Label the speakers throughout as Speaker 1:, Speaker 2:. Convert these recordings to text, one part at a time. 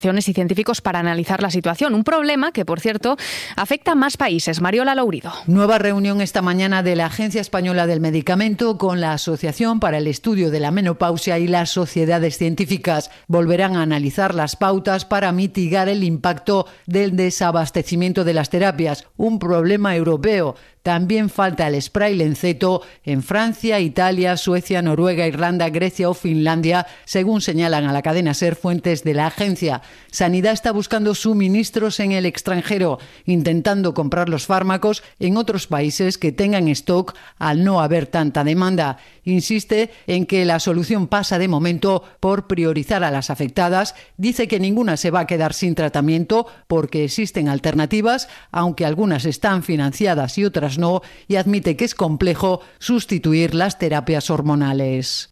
Speaker 1: y científicos para analizar la situación. Un problema que, por cierto, afecta a más países. Mariola Lourido.
Speaker 2: Nueva reunión esta mañana de la Agencia Española del Medicamento con la Asociación para el Estudio de la Menopausia y las sociedades científicas. Volverán a analizar las pautas para mitigar el impacto del desabastecimiento de las terapias, un problema europeo. También falta el spray Lenceto en Francia, Italia, Suecia, Noruega, Irlanda, Grecia o Finlandia, según señalan a la cadena SER fuentes de la agencia. Sanidad está buscando suministros en el extranjero, intentando comprar los fármacos en otros países que tengan stock al no haber tanta demanda. Insiste en que la solución pasa de momento por priorizar a las afectadas. Dice que ninguna se va a quedar sin tratamiento porque existen alternativas, aunque algunas están financiadas y otras no, y admite que es complejo sustituir las terapias hormonales.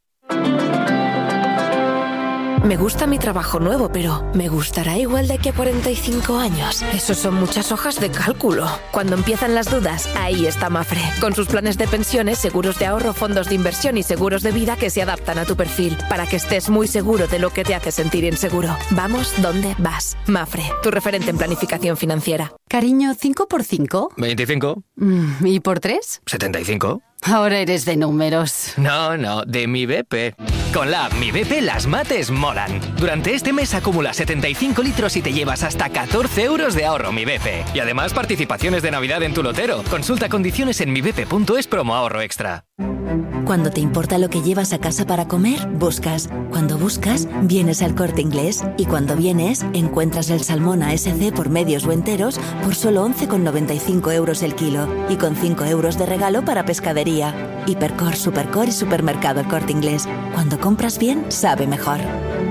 Speaker 3: Me gusta mi trabajo nuevo, pero ¿me gustará igual de aquí a 45 años? Eso son muchas hojas de cálculo. Cuando empiezan las dudas, ahí está Mapfre. Con sus planes de pensiones, seguros de ahorro, fondos de inversión y seguros de vida que se adaptan a tu perfil, para que estés muy seguro de lo que te hace sentir inseguro. Vamos donde vas. Mapfre, tu referente en planificación financiera.
Speaker 4: Cariño, ¿5 por 5?
Speaker 5: 25.
Speaker 4: ¿Y por 3?
Speaker 5: 75.
Speaker 4: Ahora eres de números.
Speaker 5: No, de Mi BP. Con la app Mi BP las mates molan. Durante este mes acumula 75 litros y te llevas hasta 14 euros de ahorro Mi BP. Y además participaciones de Navidad en tu lotero. Consulta condiciones en mibp.es promo ahorro extra.
Speaker 6: Cuando te importa lo que llevas a casa para comer, buscas. Cuando buscas, vienes al Corte Inglés. Y cuando vienes, encuentras el salmón ASC por medios o enteros por solo 11,95 euros el kilo. Y con 5 euros de regalo para pescadería. Hipercor, Supercor y Supermercado El Corte Inglés. Cuando compras bien, sabe mejor.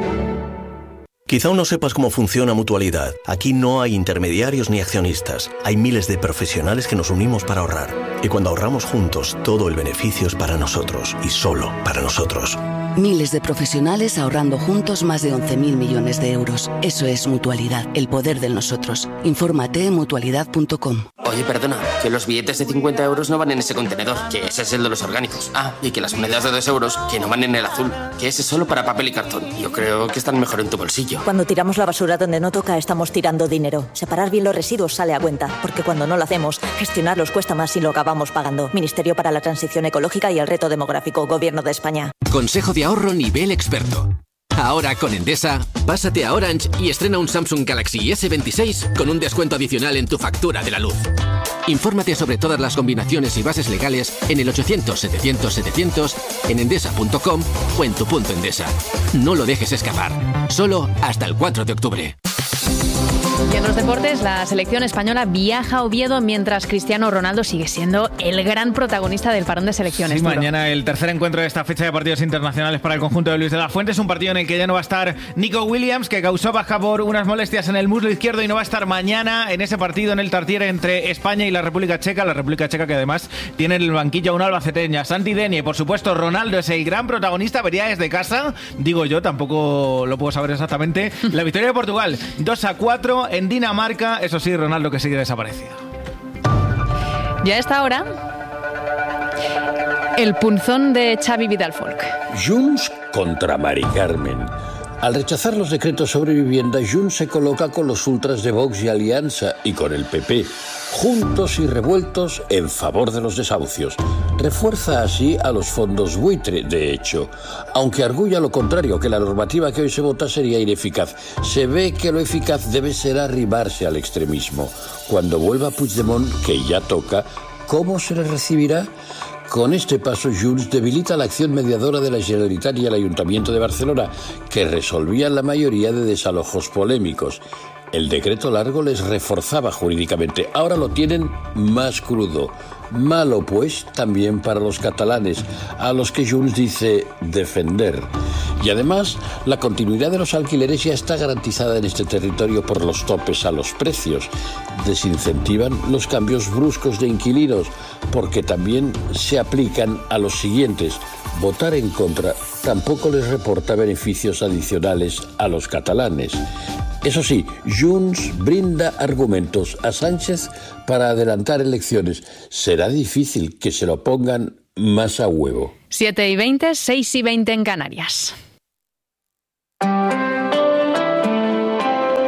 Speaker 7: Quizá aún no sepas cómo funciona Mutualidad. Aquí no hay intermediarios ni accionistas. Hay miles de profesionales que nos unimos para ahorrar. Y cuando ahorramos juntos, todo el beneficio es para nosotros y solo para nosotros.
Speaker 8: Miles de profesionales ahorrando juntos más de 11.000 millones de euros. Eso es Mutualidad, el poder del nosotros. Infórmate en mutualidad.com.
Speaker 9: Oye, perdona, que los billetes de 50 euros no van en ese contenedor, que ese es el de los orgánicos. Ah, y que las monedas de 2 euros, que no van en el azul, que ese es solo para papel y cartón. Yo creo que están mejor en tu bolsillo.
Speaker 10: Cuando tiramos la basura donde no toca, estamos tirando dinero. Separar bien los residuos sale a cuenta, porque cuando no lo hacemos, gestionarlos cuesta más y lo acabamos pagando. Ministerio para la Transición Ecológica y el Reto Demográfico, Gobierno de España.
Speaker 11: Consejo de ahorro nivel experto. Ahora con Endesa, pásate a Orange y estrena un Samsung Galaxy S26 con un descuento adicional en tu factura de la luz. Infórmate sobre todas las combinaciones y bases legales en el 800-700-700, en endesa.com o en tu punto Endesa. No lo dejes escapar. Solo hasta el 4 de octubre.
Speaker 1: Y en los deportes, la selección española viaja a Oviedo mientras Cristiano Ronaldo sigue siendo el gran protagonista del parón de selecciones.
Speaker 12: Sí, mañana el tercer encuentro de esta fecha de partidos internacionales para el conjunto de Luis de la Fuente. Es un partido en el que ya no va a estar Nico Williams, que causó baja por unas molestias en el muslo izquierdo, y no va a estar mañana en ese partido en el Tartiere entre España y la República Checa. La República Checa que además tiene en el banquillo a un albaceteña, Santi Denie. Por supuesto, Ronaldo es el gran protagonista, vería desde casa, digo yo, tampoco lo puedo saber exactamente. La victoria de Portugal, 2-4 en Dinamarca. Eso sí, Ronaldo que sigue desaparecido.
Speaker 1: Ya a esta hora, el punzón de Xavi Vidal Folk.
Speaker 13: Junts contra Mari Carmen. Al rechazar los decretos sobre vivienda, Junts se coloca con los ultras de Vox y Alianza y con el PP, juntos y revueltos en favor de los desahucios. Refuerza así a los fondos buitre, de hecho, aunque arguya lo contrario, que la normativa que hoy se vota sería ineficaz. Se ve que lo eficaz debe ser arrimarse al extremismo. Cuando vuelva Puigdemont, que ya toca, ¿cómo se le recibirá? Con este paso, Junts debilita la acción mediadora de la Generalitat y el Ayuntamiento de Barcelona, que resolvían la mayoría de desalojos polémicos. El decreto largo les reforzaba jurídicamente. Ahora lo tienen más crudo. Malo, pues, también para los catalanes, a los que Junts dice defender. Y además, la continuidad de los alquileres ya está garantizada en este territorio por los topes a los precios. Desincentivan los cambios bruscos de inquilinos, porque también se aplican a los siguientes. Votar en contra tampoco les reporta beneficios adicionales a los catalanes. Eso sí, Junts brinda argumentos a Sánchez para adelantar elecciones. Será difícil que se lo pongan más a huevo.
Speaker 1: 7:20, 6:20 en Canarias.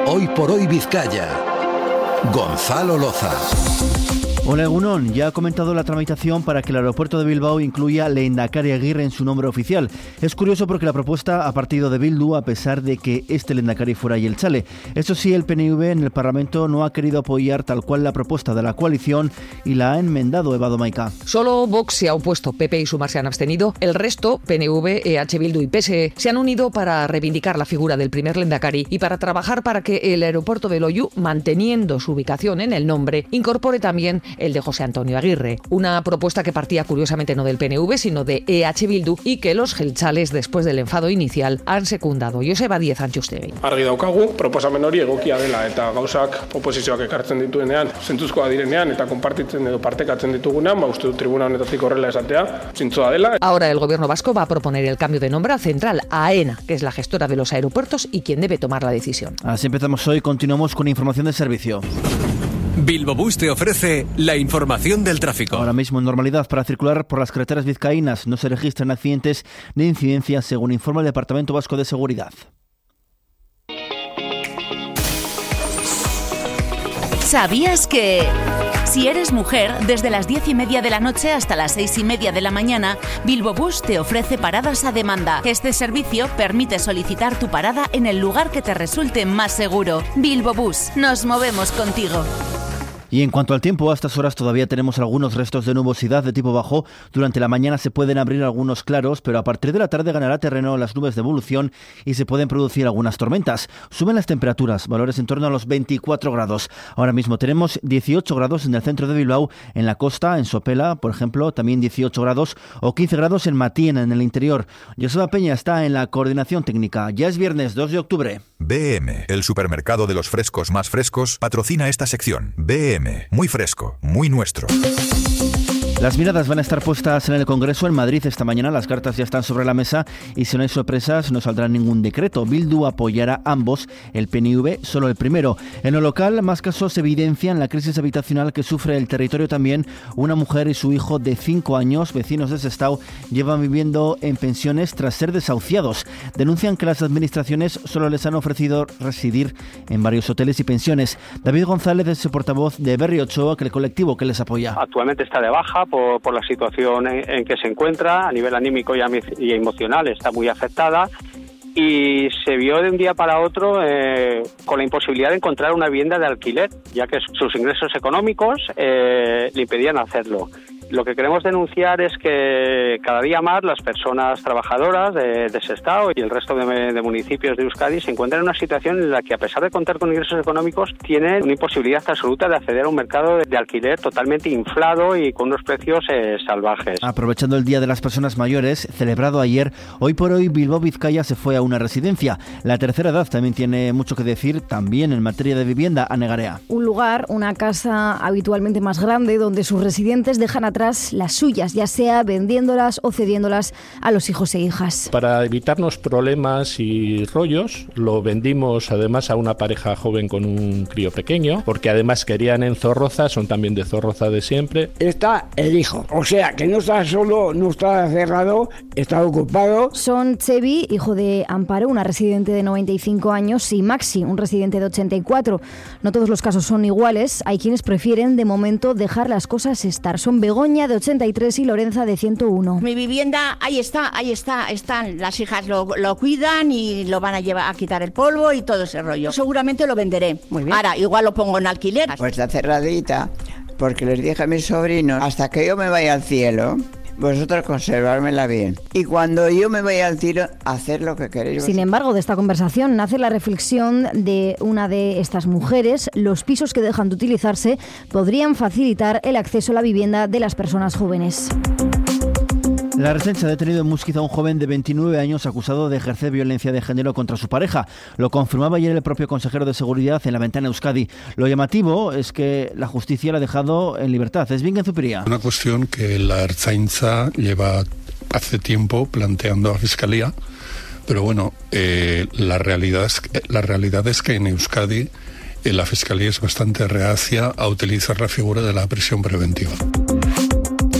Speaker 14: Hoy por Hoy Vizcaya. Gonzalo Loza.
Speaker 15: Hola Egunon, ya ha comentado la tramitación para que el aeropuerto de Bilbao incluya Lehendakari Aguirre en su nombre oficial. Es curioso porque la propuesta ha partido de Bildu a pesar de que este Lehendakari fuera Jeltzale. Eso sí, el PNV en el Parlamento no ha querido apoyar tal cual la propuesta de la coalición y la ha enmendado Eva Domaica.
Speaker 16: Solo Vox se ha opuesto, PP y Sumar se han abstenido. El resto, PNV, EH Bildu y PSE, se han unido para reivindicar la figura del primer Lehendakari y para trabajar para que el aeropuerto de Loiu, manteniendo su ubicación en el nombre, incorpore también el de José Antonio Aguirre. Una propuesta que partía curiosamente no del PNV, sino de EH Bildu y que los jeltzales, después del enfado inicial, han secundado. Joseba Díez Antxustegi.
Speaker 17: Argi daukagu, proposamen hori egokia dela eta gauzak oposizioak ekartzen dituenean, zentzuzkoa direnean eta konpartitzen edo partekatzen ditugunean, uste dut tribuna honetatik horrela esatea, zintzoa dela.
Speaker 16: Ahora el gobierno vasco va a proponer el cambio de nombre a Central, a AENA, que es la gestora de los aeropuertos y quien debe tomar la decisión.
Speaker 15: Así empezamos hoy, continuamos con información de servicio.
Speaker 18: Bilbobús te ofrece la información del tráfico.
Speaker 15: Ahora mismo en normalidad para circular por las carreteras vizcaínas. No se registran accidentes ni incidencias según informa el Departamento Vasco de Seguridad.
Speaker 19: ¿Sabías que si eres mujer, desde las 10:30 de la noche hasta las 6:30 de la mañana, Bilbobús te ofrece paradas a demanda? Este servicio permite solicitar tu parada en el lugar que te resulte más seguro. Bilbobús, nos movemos contigo.
Speaker 15: Y en cuanto al tiempo, a estas horas todavía tenemos algunos restos de nubosidad de tipo bajo. Durante la mañana se pueden abrir algunos claros, pero a partir de la tarde ganará terreno las nubes de evolución y se pueden producir algunas tormentas. Suben las temperaturas, valores en torno a los 24 grados. Ahora mismo tenemos 18 grados en el centro de Bilbao, en la costa, en Sopela, por ejemplo, también 18 grados, o 15 grados en Matín, en el interior. Joseba Peña está en la coordinación técnica. Ya es viernes 2 de octubre.
Speaker 20: BM, el supermercado de los frescos más frescos, patrocina esta sección. BM, muy fresco, muy nuestro.
Speaker 15: Las miradas van a estar puestas en el Congreso en Madrid esta mañana. Las cartas ya están sobre la mesa y si no hay sorpresas no saldrá ningún decreto. Bildu apoyará ambos, el PNV solo el primero. En lo local, más casos evidencian la crisis habitacional que sufre el territorio también. Una mujer y su hijo de 5 años, vecinos de Sestao, llevan viviendo en pensiones tras ser desahuciados. Denuncian que las administraciones solo les han ofrecido residir en varios hoteles y pensiones. David González es el portavoz de Berri Ochoa, que el colectivo que les apoya.
Speaker 21: Actualmente está de baja por la situación en que se encuentra, a nivel anímico y emocional está muy afectada y se vio de un día para otro con la imposibilidad de encontrar una vivienda de alquiler, ya que sus ingresos económicos le impedían hacerlo. Lo que queremos denunciar es que cada día más las personas trabajadoras de Sestao y el resto de municipios de Euskadi se encuentran en una situación en la que, a pesar de contar con ingresos económicos, tienen una imposibilidad absoluta de acceder a un mercado de alquiler totalmente inflado y con unos precios salvajes.
Speaker 15: Aprovechando el Día de las Personas Mayores, celebrado ayer, hoy por hoy Bilbao Vizcaya se fue a una residencia. La tercera edad también tiene mucho que decir, también en materia de vivienda, a Negarea.
Speaker 22: Un lugar, una casa habitualmente más grande, donde sus residentes dejan atrás las suyas, ya sea vendiéndolas o cediéndolas a los hijos e hijas.
Speaker 23: Para evitarnos problemas y rollos, lo vendimos además a una pareja joven con un crío pequeño, porque además querían en Zorroza, son también de Zorroza de siempre.
Speaker 24: Está el hijo, o sea que no está solo, no está cerrado, está ocupado.
Speaker 22: Son Chevi, hijo de Amparo, una residente de 95 años, y Maxi, un residente de 84. No todos los casos son iguales, hay quienes prefieren de momento dejar las cosas estar. Son Begoña, de 83, y Lorenza, de 101.
Speaker 25: Mi vivienda, ahí están. Las hijas lo cuidan y lo van a llevar a quitar el polvo y todo ese rollo. Seguramente lo venderé. Muy bien. Ahora, igual lo pongo en alquiler.
Speaker 26: Pues está cerradita, porque les dije a mis sobrinos, hasta que yo me vaya al cielo, vosotros conservármela bien. Y cuando yo me vaya al cielo, hacer lo que queréis.
Speaker 22: Sin embargo, de esta conversación nace la reflexión de una de estas mujeres. Los pisos que dejan de utilizarse podrían facilitar el acceso a la vivienda de las personas jóvenes.
Speaker 15: La Ertzaintza ha detenido en Muskiz a un joven de 29 años acusado de ejercer violencia de género contra su pareja. Lo confirmaba ayer el propio consejero de Seguridad en La Ventana Euskadi. Lo llamativo es que la justicia la ha dejado en libertad. Es Bingen Zupiria.
Speaker 27: Una cuestión que la Ertzaintza lleva hace tiempo planteando a la Fiscalía, pero bueno, la realidad es que en Euskadi la Fiscalía es bastante reacia a utilizar la figura de la prisión preventiva.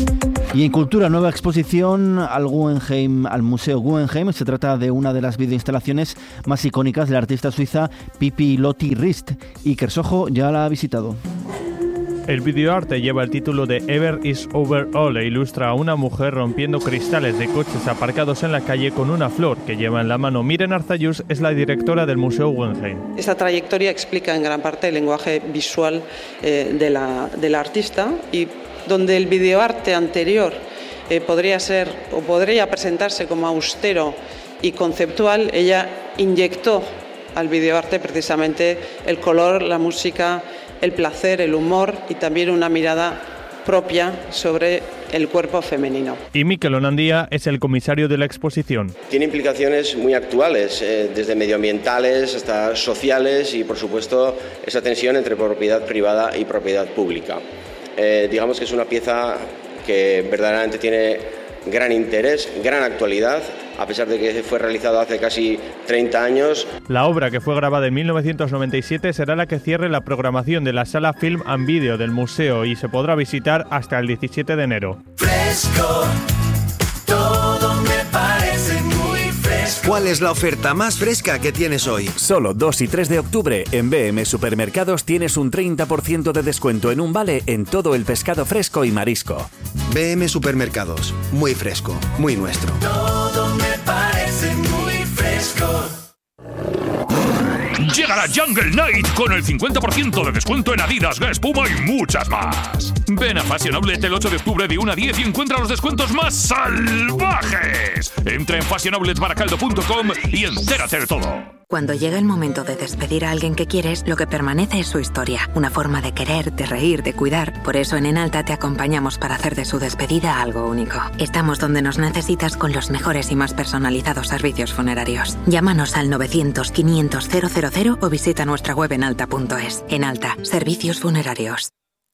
Speaker 15: Y en cultura, nueva exposición al Museo Guggenheim. Se trata de una de las videoinstalaciones más icónicas de la artista suiza Pippi Lotti-Rist. Iker Sojo ya la ha visitado.
Speaker 2: El videoarte lleva el título de Ever is Over All e ilustra a una mujer rompiendo cristales de coches aparcados en la calle con una flor que lleva en la mano. Miren Arzayus es la directora del Museo Guggenheim.
Speaker 3: Esta trayectoria explica en gran parte el lenguaje visual de la artista, y donde el videoarte anterior podría presentarse como austero y conceptual, ella inyectó al videoarte precisamente el color, la música, el placer, el humor y también una mirada propia sobre el cuerpo femenino.
Speaker 2: Y Mikel Onandia es el comisario de la exposición.
Speaker 4: Tiene implicaciones muy actuales, desde medioambientales hasta sociales y, por supuesto, esa tensión entre propiedad privada y propiedad pública. Digamos que es una pieza que verdaderamente tiene gran interés, gran actualidad, a pesar de que fue realizada hace casi 30 años.
Speaker 2: La obra, que fue grabada en 1997, será la que cierre la programación de la sala Film and Video del museo y se podrá visitar hasta el 17 de enero.
Speaker 5: Fresco, todo me parece muy fresco.
Speaker 14: ¿Cuál es la oferta más fresca que tienes hoy?
Speaker 6: Solo 2 y 3 de octubre en BM Supermercados tienes un 30% de descuento en un vale en todo el pescado fresco y marisco.
Speaker 14: BM Supermercados, muy fresco, muy nuestro.
Speaker 5: Todo me parece muy fresco.
Speaker 7: Llegará Jungle Night con el 50% de descuento en Adidas, Guess, Puma y muchas más. Ven a Fashion Outlet el 8 de octubre de 1 a 10 y encuentra los descuentos más salvajes. Entra en fashionoutletbaracaldo.com y entérate de todo.
Speaker 8: Cuando llega el momento de despedir a alguien que quieres, lo que permanece es su historia. Una forma de querer, de reír, de cuidar. Por eso en Enalta te acompañamos para hacer de su despedida algo único. Estamos donde nos necesitas con los mejores y más personalizados servicios funerarios. Llámanos al 900-500-000 o visita nuestra web enalta.es. Enalta, servicios funerarios.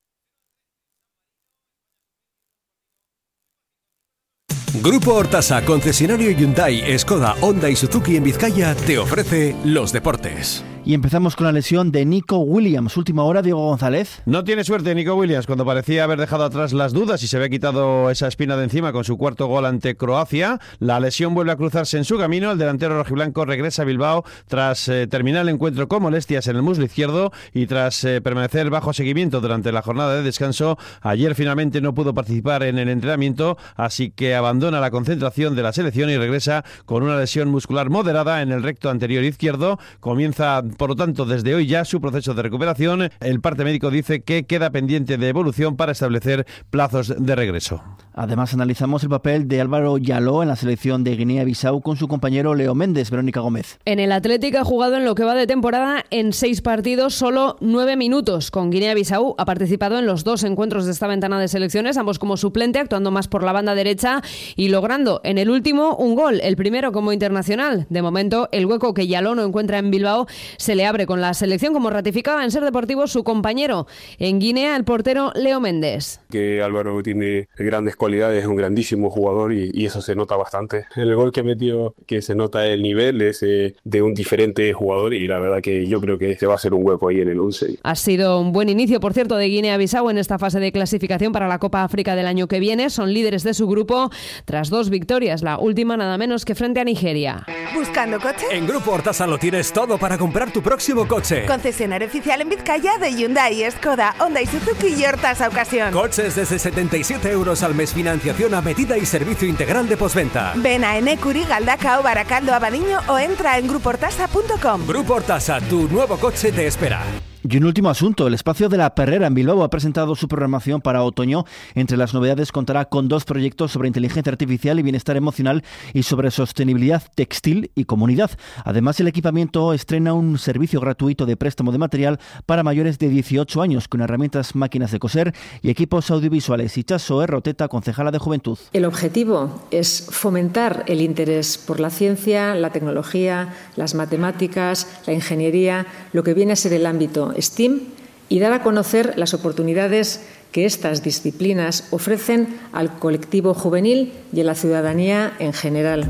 Speaker 18: Grupo Hortasa, concesionario Hyundai, Skoda, Honda y Suzuki en Vizcaya, te ofrece los deportes.
Speaker 15: Y empezamos con la lesión de Nico Williams. Última hora, Diego González.
Speaker 28: No tiene suerte Nico Williams cuando parecía haber dejado atrás las dudas y se había quitado esa espina de encima con su cuarto gol ante Croacia. La lesión vuelve a cruzarse en su camino. El delantero rojiblanco regresa a Bilbao tras terminar el encuentro con molestias en el muslo izquierdo y tras permanecer bajo seguimiento durante la jornada de descanso. Ayer finalmente no pudo participar en el entrenamiento, así que abandona la concentración de la selección y regresa con una lesión muscular moderada en el recto anterior izquierdo. Comienza, por lo tanto, desde hoy ya su proceso de recuperación. El parte médico dice que queda pendiente de evolución para establecer plazos de regreso.
Speaker 15: Además, analizamos el papel de Álvaro Yaló en la selección de Guinea-Bissau con su compañero Leo Méndez. Verónica Gómez.
Speaker 29: En el Atlético ha jugado en lo que va de temporada en 6 partidos, solo 9 minutos. Con Guinea-Bissau ha participado en los 2 encuentros de esta ventana de selecciones, ambos como suplente, actuando más por la banda derecha y logrando en el último un gol, el primero como internacional. De momento, el hueco que Yaló no encuentra en Bilbao se le abre con la selección, como ratificaba en Ser Deportivo su compañero en Guinea, el portero Leo Méndez.
Speaker 30: Que Álvaro tiene grandes cualidades, es un grandísimo jugador y eso se nota bastante. En el gol que metió, que se nota el nivel de un diferente jugador y la verdad que yo creo que se va a hacer un hueco ahí en el 11.
Speaker 29: Ha sido un buen inicio, por cierto, de Guinea-Bissau en esta fase de clasificación para la Copa África del año que viene. Son líderes de su grupo tras 2 victorias, la última nada menos que frente a Nigeria.
Speaker 31: ¿Buscando coche?
Speaker 18: En Grupo Hortasa lo tienes todo para comprar tu próximo coche.
Speaker 31: Concesionario oficial en Vizcaya de Hyundai, Skoda, Honda y Suzuki y Hortasa Ocasión.
Speaker 18: Coches desde 77 € al mes, financiación a medida y servicio integral de postventa.
Speaker 31: Ven a Enecuri, Galdacao, Baracaldo, Abadiño o entra en gruportasa.com.
Speaker 18: Grupo Hortasa, tu nuevo coche te espera.
Speaker 15: Y un último asunto, el espacio de la Perrera en Bilbao ha presentado su programación para otoño. Entre las novedades contará con 2 proyectos sobre inteligencia artificial y bienestar emocional y sobre sostenibilidad textil y comunidad. Además, el equipamiento estrena un servicio gratuito de préstamo de material para mayores de 18 años con herramientas, máquinas de coser y equipos audiovisuales. Itxaso Erroteta, concejala de Juventud.
Speaker 32: El objetivo es fomentar el interés por la ciencia, la tecnología, las matemáticas, la ingeniería, lo que viene a ser el ámbito STEAM y dar a conocer las oportunidades que estas disciplinas ofrecen al colectivo juvenil y a la ciudadanía en general.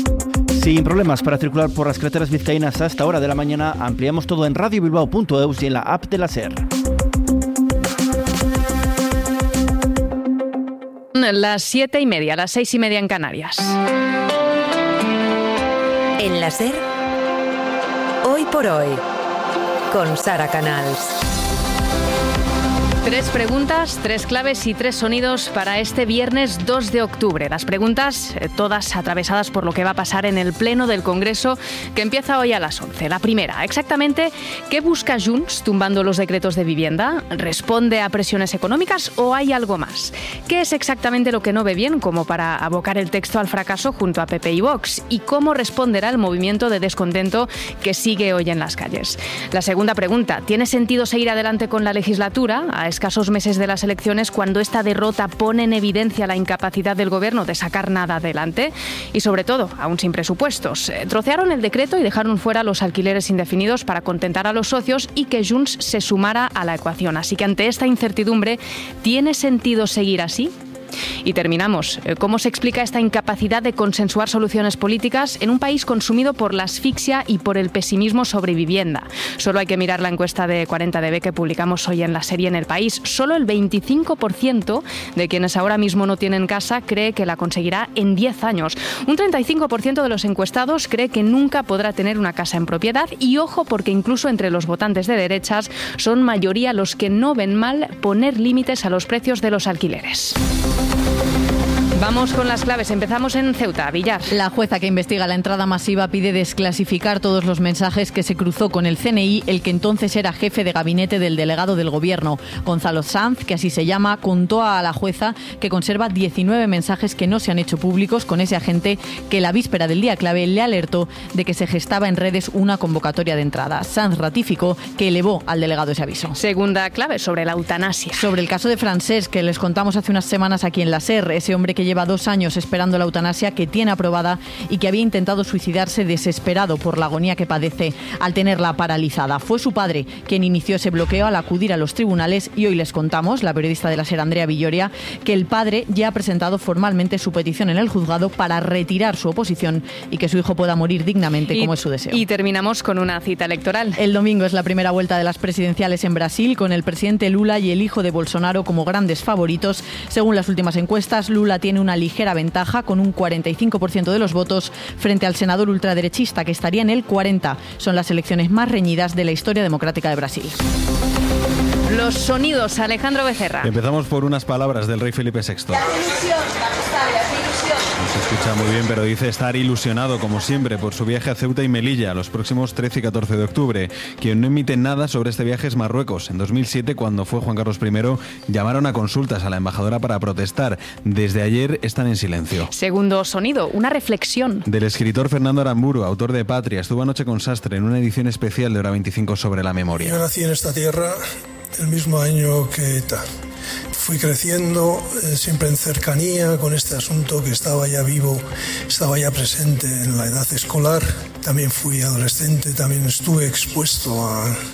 Speaker 15: Sin problemas para circular por las carreteras vizcaínas a esta hora de la mañana, ampliamos todo en radiobilbao.eus y en la app de la SER.
Speaker 1: las 7:30, las 6:30 en Canarias.
Speaker 8: En la SER, Hoy por Hoy, con Sara Canals.
Speaker 1: 3 preguntas, 3 claves y 3 sonidos para este viernes 2 de octubre. Las preguntas todas atravesadas por lo que va a pasar en el Pleno del Congreso, que empieza hoy a las 11. La primera, exactamente, ¿qué busca Junts tumbando los decretos de vivienda? ¿Responde a presiones económicas o hay algo más? ¿Qué es exactamente lo que no ve bien como para abocar el texto al fracaso junto a PP y Vox? ¿Y cómo responderá el movimiento de descontento que sigue hoy en las calles? La segunda pregunta, ¿tiene sentido seguir adelante con la legislatura a escasos meses de las elecciones cuando esta derrota pone en evidencia la incapacidad del Gobierno de sacar nada adelante? Y sobre todo, aún sin presupuestos. Trocearon el decreto y dejaron fuera los alquileres indefinidos para contentar a los socios y que Junts se sumara a la ecuación. Así que ante esta incertidumbre, ¿tiene sentido seguir así? Y terminamos. ¿Cómo se explica esta incapacidad de consensuar soluciones políticas en un país consumido por la asfixia y por el pesimismo sobre vivienda? Solo hay que mirar la encuesta de 40DB que publicamos hoy en la serie En el País. Solo el 25% de quienes ahora mismo no tienen casa cree que la conseguirá en 10 años. Un 35% de los encuestados cree que nunca podrá tener una casa en propiedad. Y ojo, porque incluso entre los votantes de derechas son mayoría los que no ven mal poner límites a los precios de los alquileres. Vamos con las claves. Empezamos en Ceuta, Villar.
Speaker 9: La jueza que investiga la entrada masiva pide desclasificar todos los mensajes que se cruzó con el CNI, el que entonces era jefe de gabinete del delegado del Gobierno. Gonzalo Sanz, que así se llama, contó a la jueza que conserva 19 mensajes que no se han hecho públicos con ese agente que la víspera del día clave le alertó de que se gestaba en redes una convocatoria de entrada. Sanz ratificó que elevó al delegado ese aviso.
Speaker 1: Segunda clave, sobre la eutanasia.
Speaker 9: Sobre el caso de Francesc, que les contamos hace unas semanas aquí en la SER, ese hombre que lleva 2 años esperando la eutanasia, que tiene aprobada y que había intentado suicidarse desesperado por la agonía que padece al tenerla paralizada. Fue su padre quien inició ese bloqueo al acudir a los tribunales y hoy les contamos, la periodista de la SER, Andrea Villoria, que el padre ya ha presentado formalmente su petición en el juzgado para retirar su oposición y que su hijo pueda morir dignamente, como es su deseo.
Speaker 1: Y terminamos con una cita electoral.
Speaker 9: El domingo es la primera vuelta de las presidenciales en Brasil, con el presidente Lula y el hijo de Bolsonaro como grandes favoritos. Según las últimas encuestas, Lula tiene una ligera ventaja con un 45% de los votos frente al senador ultraderechista, que estaría en el 40%. Son las elecciones más reñidas de la historia democrática de Brasil.
Speaker 1: Los sonidos, Alejandro Becerra.
Speaker 28: Empezamos por unas palabras del rey Felipe VI. Se escucha muy bien, pero dice estar ilusionado, como siempre, por su viaje a Ceuta y Melilla los próximos 13 y 14 de octubre. Quien no emite nada sobre este viaje es Marruecos. En 2007, cuando fue Juan Carlos I, llamaron a consultas a la embajadora para protestar. Desde ayer están en silencio.
Speaker 1: Segundo sonido, una reflexión.
Speaker 28: Del escritor Fernando Aramburu, autor de Patria. Estuvo anoche con Sastre en una edición especial de Hora 25 sobre la memoria.
Speaker 10: Yo nací en esta tierra el mismo año que ETA. Fui creciendo siempre en cercanía con este asunto que estaba ya vivo, estaba ya presente en la edad escolar. También fui adolescente, también estuve expuesto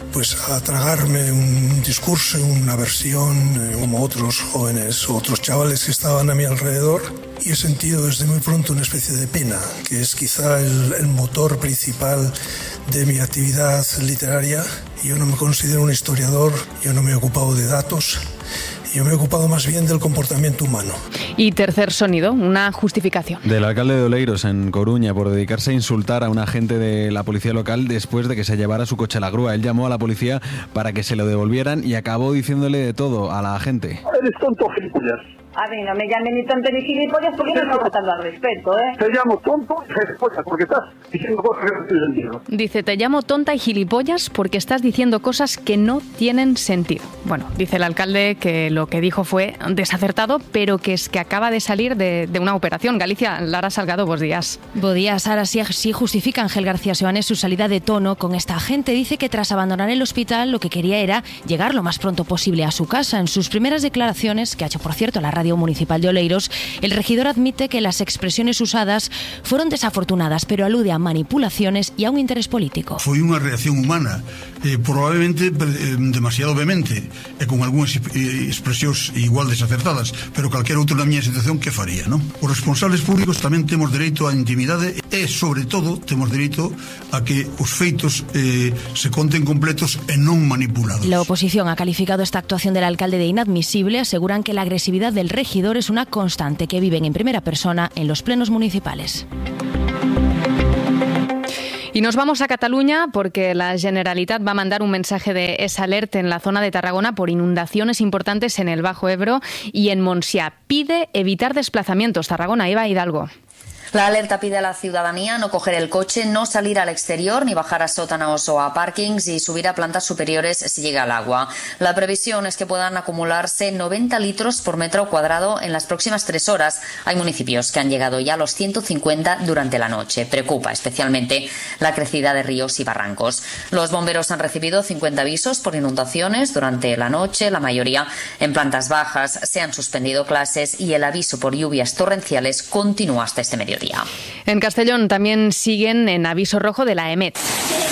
Speaker 10: a tragarme un discurso, una versión, como otros jóvenes o otros chavales que estaban a mi alrededor. Y he sentido desde muy pronto una especie de pena, que es quizá el motor principal de mi actividad literaria. Yo no me considero un historiador, yo no me he ocupado de datos. Yo me he ocupado más bien del comportamiento humano.
Speaker 1: Y tercer sonido, una justificación.
Speaker 28: Del alcalde de Oleiros, en Coruña, por dedicarse a insultar a un agente de la policía local después de que se llevara su coche a la grúa. Él llamó a la policía para que se lo devolvieran y acabó diciéndole de todo a la agente.
Speaker 10: Eres tonto, gilipollas.
Speaker 11: A mí no me llames ni tonto ni gilipollas porque no me está faltando al respeto, ¿eh?
Speaker 10: Te llamo tonto y gilipollas porque estás diciendo cosas que no tienen sentido.
Speaker 1: Dice, te llamo tonta y gilipollas porque estás diciendo cosas que no tienen sentido. Bueno, dice el alcalde que lo que dijo fue desacertado, pero que es que acaba de salir de una operación. Galicia, Lara Salgado, buenos días.
Speaker 12: Buenos días. Ahora sí justifica Ángel García Seoane su salida de tono con esta agente. Dice que tras abandonar el hospital lo que quería era llegar lo más pronto posible a su casa. En sus primeras declaraciones, que ha hecho por cierto la radio municipal de Oleiros, el regidor admite que las expresiones usadas fueron desafortunadas, pero alude a manipulaciones y a un interés político.
Speaker 10: Foi unha reacción humana, probablemente demasiado vehemente, e con algunhas expresións igual desacertadas, pero calquera outro na miña situación que faría, non? Os responsables públicos tamén temos dereito á intimidade e, sobre todo, temos dereito a que os feitos se conten completos e non manipulados.
Speaker 12: La oposición ha calificado esta actuación del alcalde de inadmisible, aseguran que la agresividad del el regidor es una constante que viven en primera persona en los plenos municipales.
Speaker 1: Y nos vamos a Cataluña porque la Generalitat va a mandar un mensaje de Es Alert en la zona de Tarragona por inundaciones importantes en el Bajo Ebro y en Montsià. Pide evitar desplazamientos. Tarragona, Eva Hidalgo.
Speaker 13: La alerta pide a la ciudadanía no coger el coche, no salir al exterior ni bajar a sótanos o a parkings y subir a plantas superiores si llega el agua. La previsión es que puedan acumularse 90 litros por metro cuadrado en las próximas 3 horas. Hay municipios que han llegado ya a los 150 durante la noche. Preocupa especialmente la crecida de ríos y barrancos. Los bomberos han recibido 50 avisos por inundaciones durante la noche, la mayoría en plantas bajas. Se han suspendido clases y el aviso por lluvias torrenciales continúa hasta este mediodía.
Speaker 1: En Castellón también siguen en aviso rojo de la EMET,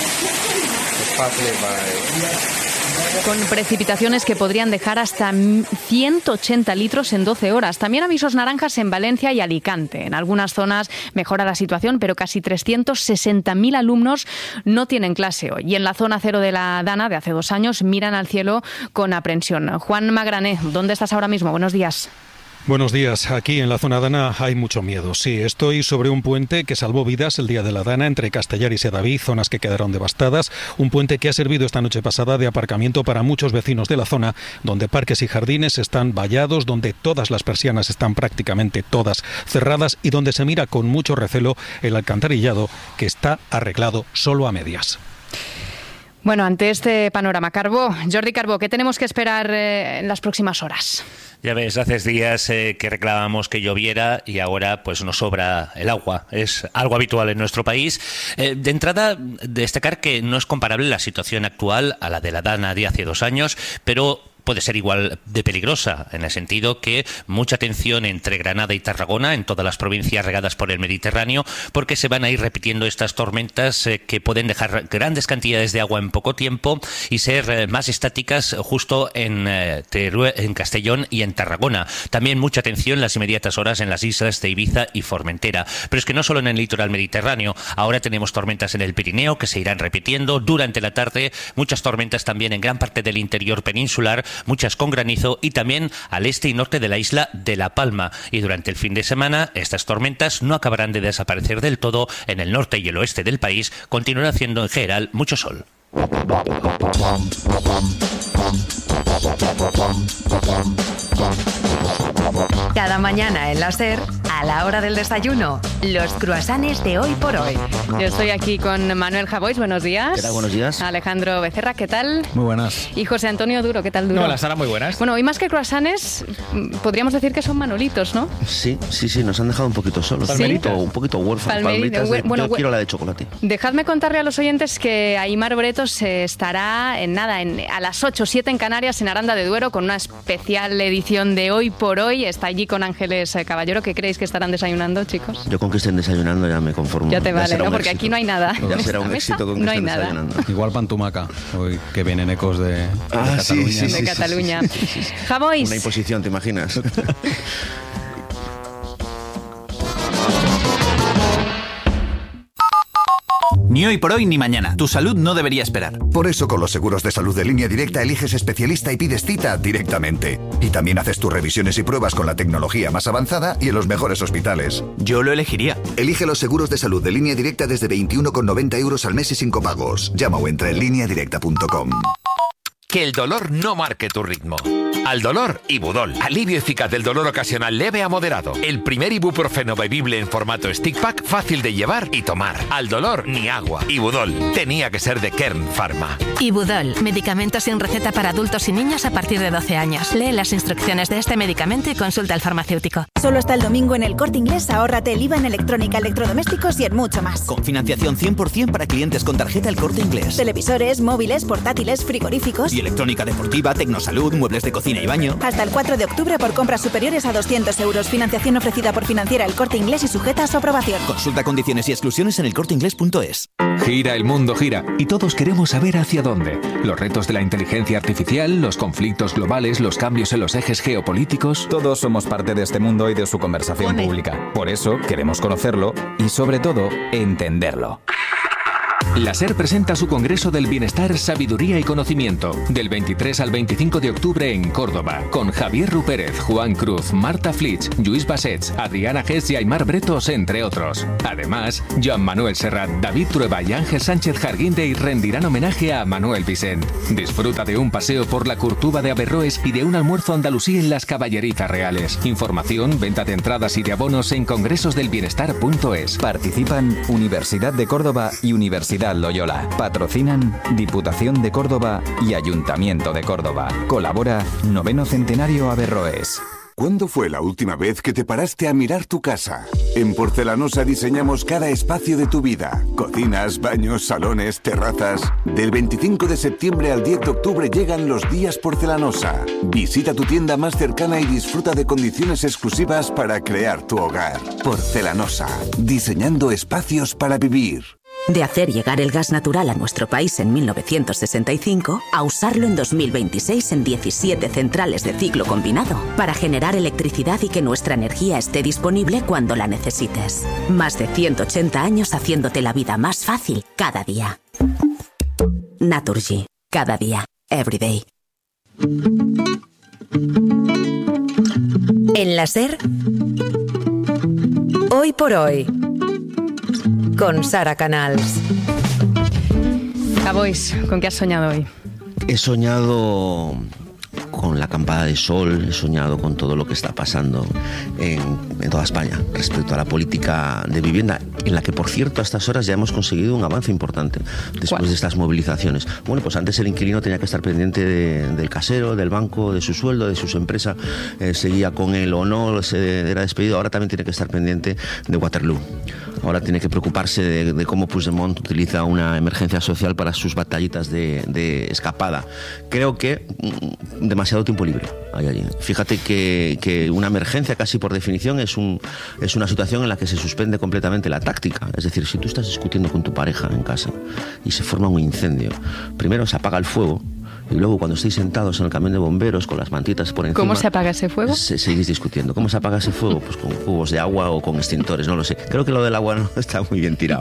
Speaker 1: con precipitaciones que podrían dejar hasta 180 litros en 12 horas. También avisos naranjas en Valencia y Alicante. En algunas zonas mejora la situación, pero casi 360.000 alumnos no tienen clase hoy. Y en la zona cero de la Dana, de hace 2 años, miran al cielo con aprensión. Juan Magrané, ¿dónde estás ahora mismo? Buenos días.
Speaker 16: Buenos días. Aquí en la zona Dana hay mucho miedo. Sí, estoy sobre un puente que salvó vidas el día de la Dana entre Castellar y Sedaví, zonas que quedaron devastadas. Un puente que ha servido esta noche pasada de aparcamiento para muchos vecinos de la zona, donde parques y jardines están vallados, donde todas las persianas están prácticamente todas cerradas y donde se mira con mucho recelo el alcantarillado que está arreglado solo a medias.
Speaker 1: Bueno, ante este panorama, Jordi Carbó, ¿qué tenemos que esperar en las próximas horas?
Speaker 17: Ya ves, hace días que reclamábamos que lloviera y ahora pues nos sobra el agua. Es algo habitual en nuestro país. De entrada, destacar que no es comparable la situación actual a la de la Dana de hace 2 años, pero puede ser igual de peligrosa, en el sentido que mucha tensión entre Granada y Tarragona, en todas las provincias regadas por el Mediterráneo, porque se van a ir repitiendo estas tormentas que pueden dejar grandes cantidades de agua en poco tiempo y ser más estáticas justo en Castellón y en Tarragona. También mucha tensión en las inmediatas horas en las islas de Ibiza y Formentera. Pero es que no solo en el litoral mediterráneo, ahora tenemos tormentas en el Pirineo que se irán repitiendo durante la tarde, muchas tormentas también en gran parte del interior peninsular, muchas con granizo y también al este y norte de la isla de La Palma. Y durante el fin de semana estas tormentas no acabarán de desaparecer del todo. En el norte y el oeste del país continuará haciendo en general mucho sol.
Speaker 19: Cada mañana en la SER, a la hora del desayuno, los croissants de Hoy por Hoy.
Speaker 1: Yo estoy aquí con Manuel Javois, buenos días.
Speaker 20: ¿Qué tal? Buenos días.
Speaker 1: Alejandro Becerra, ¿qué tal?
Speaker 20: Muy buenas.
Speaker 1: Y José Antonio Duro, ¿qué tal, Duro?
Speaker 20: Hola, Sara, muy buenas.
Speaker 1: Bueno, hoy más que croissants, podríamos decir que son manolitos, ¿no?
Speaker 20: Sí, nos han dejado un poquito solos.
Speaker 1: ¿Sí?
Speaker 20: Un poquito huérfanos. Palmitas yo quiero la de chocolate.
Speaker 1: Dejadme contarle a los oyentes que Aimar Bretos estará a las 8 o 7 en Canarias, en Aranda de Duero, con una especial edición de Hoy por Hoy. Está allí con Ángeles Caballero. ¿Qué creéis que estarán desayunando, chicos?
Speaker 20: Yo con que estén desayunando ya me conformo.
Speaker 1: Ya te vale, ¿no? Porque aquí no hay nada.
Speaker 20: Ya será un éxito con que estén desayunando.
Speaker 16: Igual pan tumaca, hoy que vienen ecos de Cataluña.
Speaker 20: Sí,
Speaker 1: de Cataluña. Javois.
Speaker 20: Una imposición, ¿te imaginas?
Speaker 21: Ni hoy por hoy ni mañana. Tu salud no debería esperar.
Speaker 22: Por eso con los seguros de salud de Línea Directa eliges especialista y pides cita directamente. Y también haces tus revisiones y pruebas con la tecnología más avanzada y en los mejores hospitales.
Speaker 21: Yo lo elegiría.
Speaker 22: Elige los seguros de salud de Línea Directa desde 21,90 € al mes y sin copagos. Llama o entra en lineadirecta.com.
Speaker 23: Que el dolor no marque tu ritmo. Al dolor, Ibudol. Alivio eficaz del dolor ocasional leve a moderado. El primer ibuprofeno bebible en formato stick pack, fácil de llevar y tomar. Al dolor, ni agua. Ibudol. Tenía que ser de Kern Pharma.
Speaker 24: Ibudol. Medicamento sin receta para adultos y niños a partir de 12 años. Lee las instrucciones de este medicamento y consulta al farmacéutico.
Speaker 25: Solo hasta el domingo en El Corte Inglés, ahórrate el IVA en electrónica, electrodomésticos y en mucho más.
Speaker 21: Con financiación 100% para clientes con tarjeta El Corte Inglés.
Speaker 25: Televisores, móviles, portátiles, frigoríficos
Speaker 21: y electrónica deportiva, tecnosalud, muebles de cocina y baño.
Speaker 25: Hasta el 4 de octubre por compras superiores a 200 €. Financiación ofrecida por Financiera El Corte Inglés y sujeta a su aprobación.
Speaker 21: Consulta condiciones y exclusiones en elcorteinglés.es.
Speaker 26: Gira el mundo, gira. Y todos queremos saber hacia dónde. Los retos de la inteligencia artificial, los conflictos globales, los cambios en los ejes geopolíticos.
Speaker 27: Todos somos parte de este mundo y de su conversación pública. Por eso queremos conocerlo y, sobre todo, entenderlo.
Speaker 26: La SER presenta su Congreso del Bienestar, Sabiduría y Conocimiento, del 23 al 25 de octubre en Córdoba, con Javier Rupérez, Juan Cruz, Marta Flitsch, Lluís Bassets, Adriana Gess y Aymar Bretos, entre otros. Además, Joan Manuel Serrat, David Trueba y Ángel Sánchez Jarguindey rendirán homenaje a Manuel Vicent. Disfruta de un paseo por la Curtuba de Averroes y de un almuerzo andalusí en las Caballerizas Reales. Información, venta de entradas y de abonos en congresosdelbienestar.es.
Speaker 27: Participan Universidad de Córdoba y Universidad Loyola. Patrocinan Diputación de Córdoba y Ayuntamiento de Córdoba. Colabora 9º Centenario Averroes.
Speaker 2: ¿Cuándo fue la última vez que te paraste a mirar tu casa? En Porcelanosa diseñamos cada espacio de tu vida. Cocinas, baños, salones, terrazas. Del 25 de septiembre al 10 de octubre llegan los días Porcelanosa. Visita tu tienda más cercana y disfruta de condiciones exclusivas para crear tu hogar. Porcelanosa, diseñando espacios para vivir.
Speaker 3: De hacer llegar el gas natural a nuestro país en 1965 a usarlo en 2026 en 17 centrales de ciclo combinado para generar electricidad y que nuestra energía esté disponible cuando la necesites. Más de 180 años haciéndote la vida más fácil cada día. Naturgy. Cada día. Every day.
Speaker 19: En la SER, Hoy por Hoy, con Sara Canals.
Speaker 1: Cavois, ¿con qué has soñado hoy?
Speaker 20: He soñado con la acampada de sol, he soñado con todo lo que está pasando en toda España respecto a la política de vivienda, en la que, por cierto, a estas horas ya hemos conseguido un avance importante después de estas movilizaciones. Bueno, pues antes el inquilino tenía que estar pendiente del casero, del banco, de su sueldo, de su empresa, seguía con él o no, se era despedido. Ahora también tiene que estar pendiente de Waterloo. Ahora tiene que preocuparse de cómo Puigdemont utiliza una emergencia social para sus batallitas de escapada. Creo que demasiado tiempo libre hay allí. Fíjate que una emergencia, casi por definición, es una situación en la que se suspende completamente la táctica. Es decir, si tú estás discutiendo con tu pareja en casa y se forma un incendio, primero se apaga el fuego, y luego cuando estéis sentados en el camión de bomberos con las mantitas por encima...
Speaker 1: ¿Cómo se apaga ese fuego?
Speaker 20: Seguís discutiendo. ¿Cómo se apaga ese fuego? Pues con cubos de agua o con extintores, no lo sé. Creo que lo del agua no está muy bien tirado.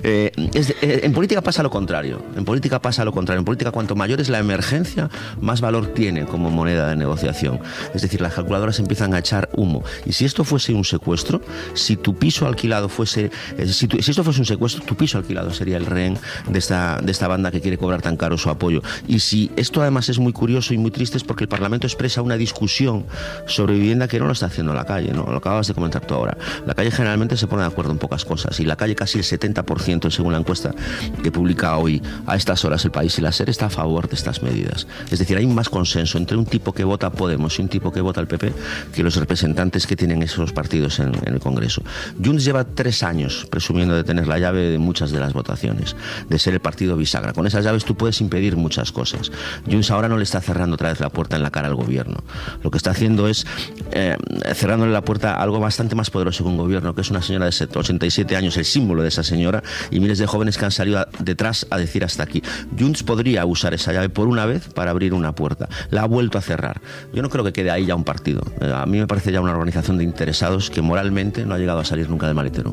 Speaker 20: En política pasa lo contrario. En política, cuanto mayor es la emergencia, más valor tiene como moneda de negociación. Es decir, las calculadoras empiezan a echar humo. Y si esto fuese un secuestro, si tu piso alquilado fuese... Si esto fuese un secuestro, tu piso alquilado sería el rehén de esta banda que quiere cobrar tan caro su apoyo. Y si esto además es muy curioso y muy triste, es porque el Parlamento expresa una discusión sobre vivienda que no lo está haciendo la calle, ¿no? Lo acabas de comentar tú ahora. La calle generalmente se pone de acuerdo en pocas cosas, y la calle casi el 70%, según la encuesta que publica hoy a estas horas El País y la SER, está a favor de estas medidas. Es decir, hay más consenso entre un tipo que vota Podemos y un tipo que vota el PP que los representantes que tienen esos partidos en el Congreso. Junts lleva 3 años presumiendo de tener la llave de muchas de las votaciones, de ser el partido bisagra. Con esas llaves tú puedes impedir muchas cosas. Junts ahora no le está cerrando otra vez la puerta en la cara al gobierno. Lo que está haciendo es cerrándole la puerta a algo bastante más poderoso que un gobierno, que es una señora de 87 años, el símbolo de esa señora, y miles de jóvenes que han salido detrás a decir hasta aquí. Junts podría usar esa llave por una vez para abrir una puerta. La ha vuelto a cerrar. Yo no creo que quede ahí ya un partido. A mí me parece ya una organización de interesados que moralmente no ha llegado a salir nunca del maletero.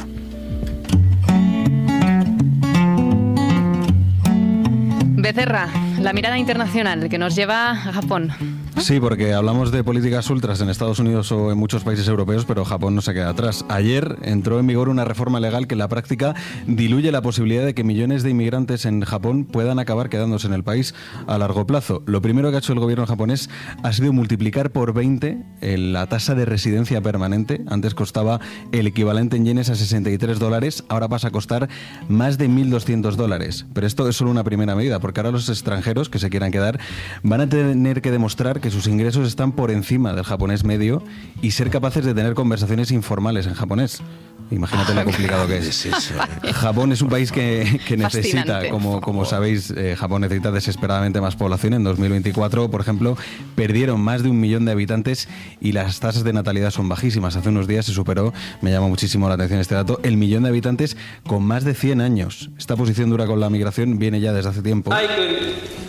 Speaker 1: Becerra, la mirada internacional que nos lleva a Japón.
Speaker 4: Sí, porque hablamos de políticas ultras en Estados Unidos o en muchos países europeos, pero Japón no se queda atrás. Ayer entró en vigor una reforma legal que en la práctica diluye la posibilidad de que millones de inmigrantes en Japón puedan acabar quedándose en el país a largo plazo. Lo primero que ha hecho el gobierno japonés ha sido multiplicar por 20 la tasa de residencia permanente. Antes costaba el equivalente en yenes a $63, ahora pasa a costar más de $1.200. Pero esto es solo una primera medida, porque ahora los extranjeros que se quieran quedar van a tener que demostrar que sus ingresos están por encima del japonés medio y ser capaces de tener conversaciones informales en japonés. Imagínate lo complicado que es. Japón es un país que necesita, como sabéis, Japón necesita desesperadamente más población. En 2024, por ejemplo, perdieron más de 1 millón de habitantes y las tasas de natalidad son bajísimas. Hace unos días se superó, me llama muchísimo la atención este dato, el 1 millón de habitantes con más de 100 años. Esta posición dura con la migración viene ya desde hace tiempo.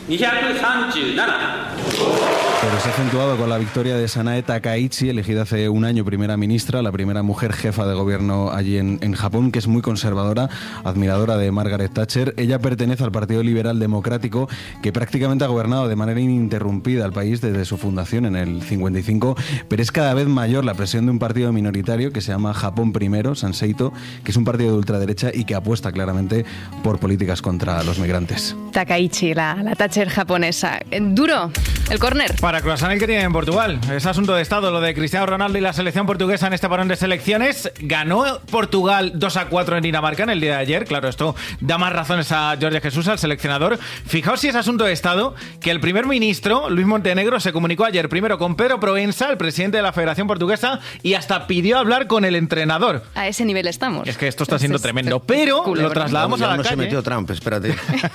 Speaker 4: Pero se ha acentuado con la victoria de Sanae Takaichi, elegida hace un año primera ministra, la primera mujer jefa de gobierno allí en Japón, que es muy conservadora, admiradora de Margaret Thatcher. Ella pertenece al Partido Liberal Democrático, que prácticamente ha gobernado de manera ininterrumpida el país desde su fundación en el 55, pero es cada vez mayor la presión de un partido minoritario que se llama Japón Primero, Sanseito, que es un partido de ultraderecha y que apuesta claramente por políticas contra los migrantes.
Speaker 1: Takaichi, la Thatcher japonesa. Duro, el córner.
Speaker 5: Para Croissant, el que tiene en Portugal. Es asunto de Estado lo de Cristiano Ronaldo y la selección portuguesa en este parón de selecciones. Ganó Portugal 2-4 en Dinamarca en el día de ayer. Claro, esto da más razones a Jorge Jesús, al seleccionador. Fijaos si es asunto de Estado que el primer ministro, Luis Montenegro, se comunicó ayer primero con Pedro Proença, el presidente de la Federación Portuguesa, y hasta pidió hablar con el entrenador.
Speaker 1: A ese nivel estamos.
Speaker 5: Es que esto está siendo tremendo. Pero lo trasladamos a la
Speaker 20: no
Speaker 5: calle.
Speaker 20: Se metió Trump, espérate.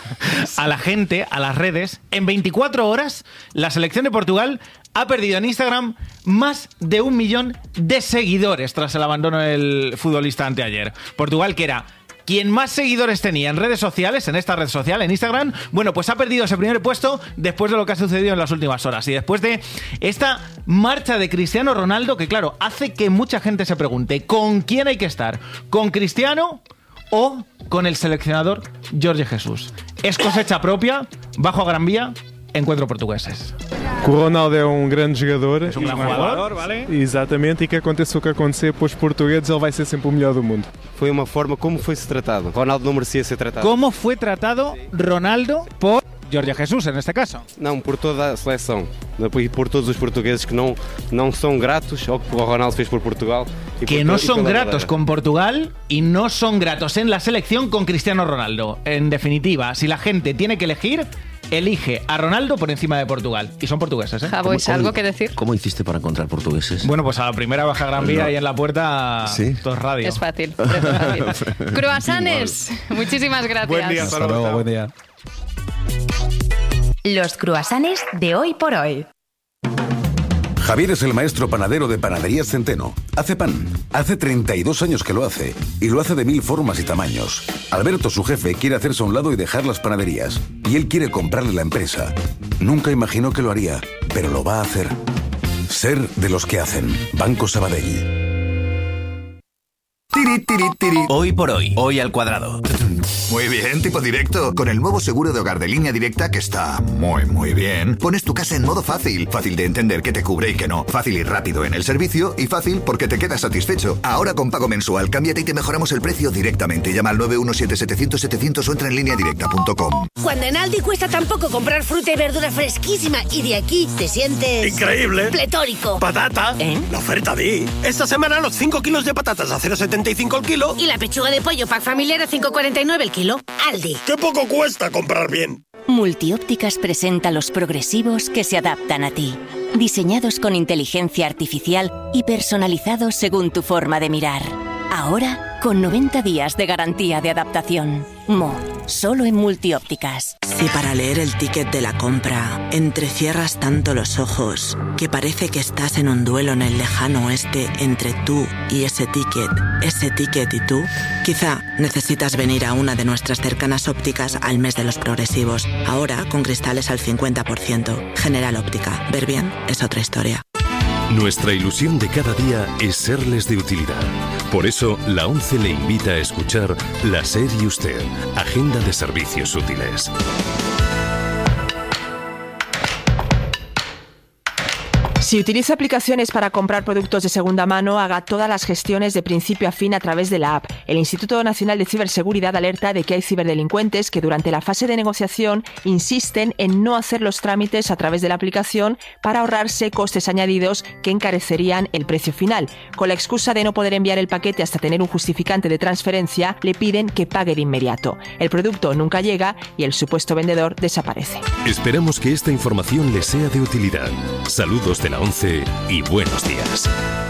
Speaker 5: A la gente, a las redes. En 24 horas, la selección de Portugal ha perdido en Instagram más de 1 millón de seguidores tras el abandono del futbolista anteayer. Portugal, que era quien más seguidores tenía en redes sociales, en esta red social, en Instagram, bueno, pues ha perdido ese primer puesto después de lo que ha sucedido en las últimas horas y después de esta marcha de Cristiano Ronaldo, que claro, hace que mucha gente se pregunte ¿con quién hay que estar? ¿Con Cristiano o con el seleccionador Jorge Jesús? ¿Es cosecha propia? ¿Bajo a Gran Vía? Encuentro portugueses.
Speaker 6: O Ronaldo é grande jogador.
Speaker 5: É gran jogador, vale?
Speaker 6: Exatamente, e que aconteça o que acontecer para os portugueses, ele vai ser sempre o melhor do mundo. Foi uma forma como foi-se tratado. Ronaldo não merecia ser tratado.
Speaker 5: ¿Cómo fue tratado Ronaldo por Jorge Jesús, en este caso?
Speaker 6: Não, por toda a seleção. E por todos os portugueses que não são gratos ao que o Ronaldo fez por Portugal.
Speaker 5: Que no son gratos con Portugal y no son gratos en la selección con Cristiano Ronaldo. En definitiva, si la gente tiene que elegir, elige a Ronaldo por encima de Portugal. Y son portugueses, ¿eh?
Speaker 1: Javo, ¿es algo que decir?
Speaker 20: ¿Cómo hiciste para encontrar portugueses?
Speaker 5: Bueno, pues a la primera baja Gran Vía y en la puerta,
Speaker 20: ¿sí?
Speaker 5: Dos radio.
Speaker 1: Es fácil. Croissants, muchísimas gracias.
Speaker 5: Buen día,
Speaker 4: hasta luego, buen día.
Speaker 19: Los croissants de hoy por hoy.
Speaker 2: Javier es el maestro panadero de Panaderías Centeno. Hace pan. Hace 32 años que lo hace. Y lo hace de 1000 formas y tamaños. Alberto, su jefe, quiere hacerse a un lado y dejar las panaderías. Y él quiere comprarle la empresa. Nunca imaginó que lo haría, pero lo va a hacer. Ser de los que hacen. Banco Sabadell.
Speaker 21: Hoy por hoy, hoy al cuadrado.
Speaker 22: Muy bien, tipo directo. Con el nuevo seguro de hogar de Línea Directa, que está muy bien, pones tu casa en modo fácil. Fácil de entender qué te cubre y qué no. Fácil y rápido en el servicio y fácil porque te quedas satisfecho. Ahora con pago mensual, cámbiate y te mejoramos el precio directamente. Llama al 917-700-700 o entra en lineadirecta.com.
Speaker 7: Cuando en Aldi cuesta tan poco comprar fruta y verdura fresquísima y de aquí te sientes...
Speaker 8: ¡increíble!
Speaker 7: ¡Pletórico!
Speaker 8: ¡Patata! La oferta de esta semana los 5 kilos de patatas a 0,75 el kilo.
Speaker 7: Y la pechuga de pollo pack familiar a 5,49 el kilo. Aldi.
Speaker 8: ¡Qué poco cuesta comprar bien!
Speaker 9: Multiópticas presenta los progresivos que se adaptan a ti. Diseñados con inteligencia artificial y personalizados según tu forma de mirar. Ahora, con 90 días de garantía de adaptación. Solo en Multiópticas.
Speaker 14: Si para leer el ticket de la compra entrecierras tanto los ojos que parece que estás en un duelo en el lejano oeste entre tú y ese ticket y tú, quizá necesitas venir a una de nuestras cercanas ópticas al mes de los progresivos. Ahora con cristales al 50%. General Óptica. Ver bien es otra historia.
Speaker 15: Nuestra ilusión de cada día es serles de utilidad. Por eso, la ONCE le invita a escuchar La SER y Usted, Agenda de Servicios Útiles.
Speaker 18: Si utiliza aplicaciones para comprar productos de segunda mano, haga todas las gestiones de principio a fin a través de la app. El Instituto Nacional de Ciberseguridad alerta de que hay ciberdelincuentes que durante la fase de negociación insisten en no hacer los trámites a través de la aplicación para ahorrarse costes añadidos que encarecerían el precio final. Con la excusa de no poder enviar el paquete hasta tener un justificante de transferencia, le piden que pague de inmediato. El producto nunca llega y el supuesto vendedor desaparece.
Speaker 15: Esperamos que esta información les sea de utilidad. Saludos de la ONCE y buenos días.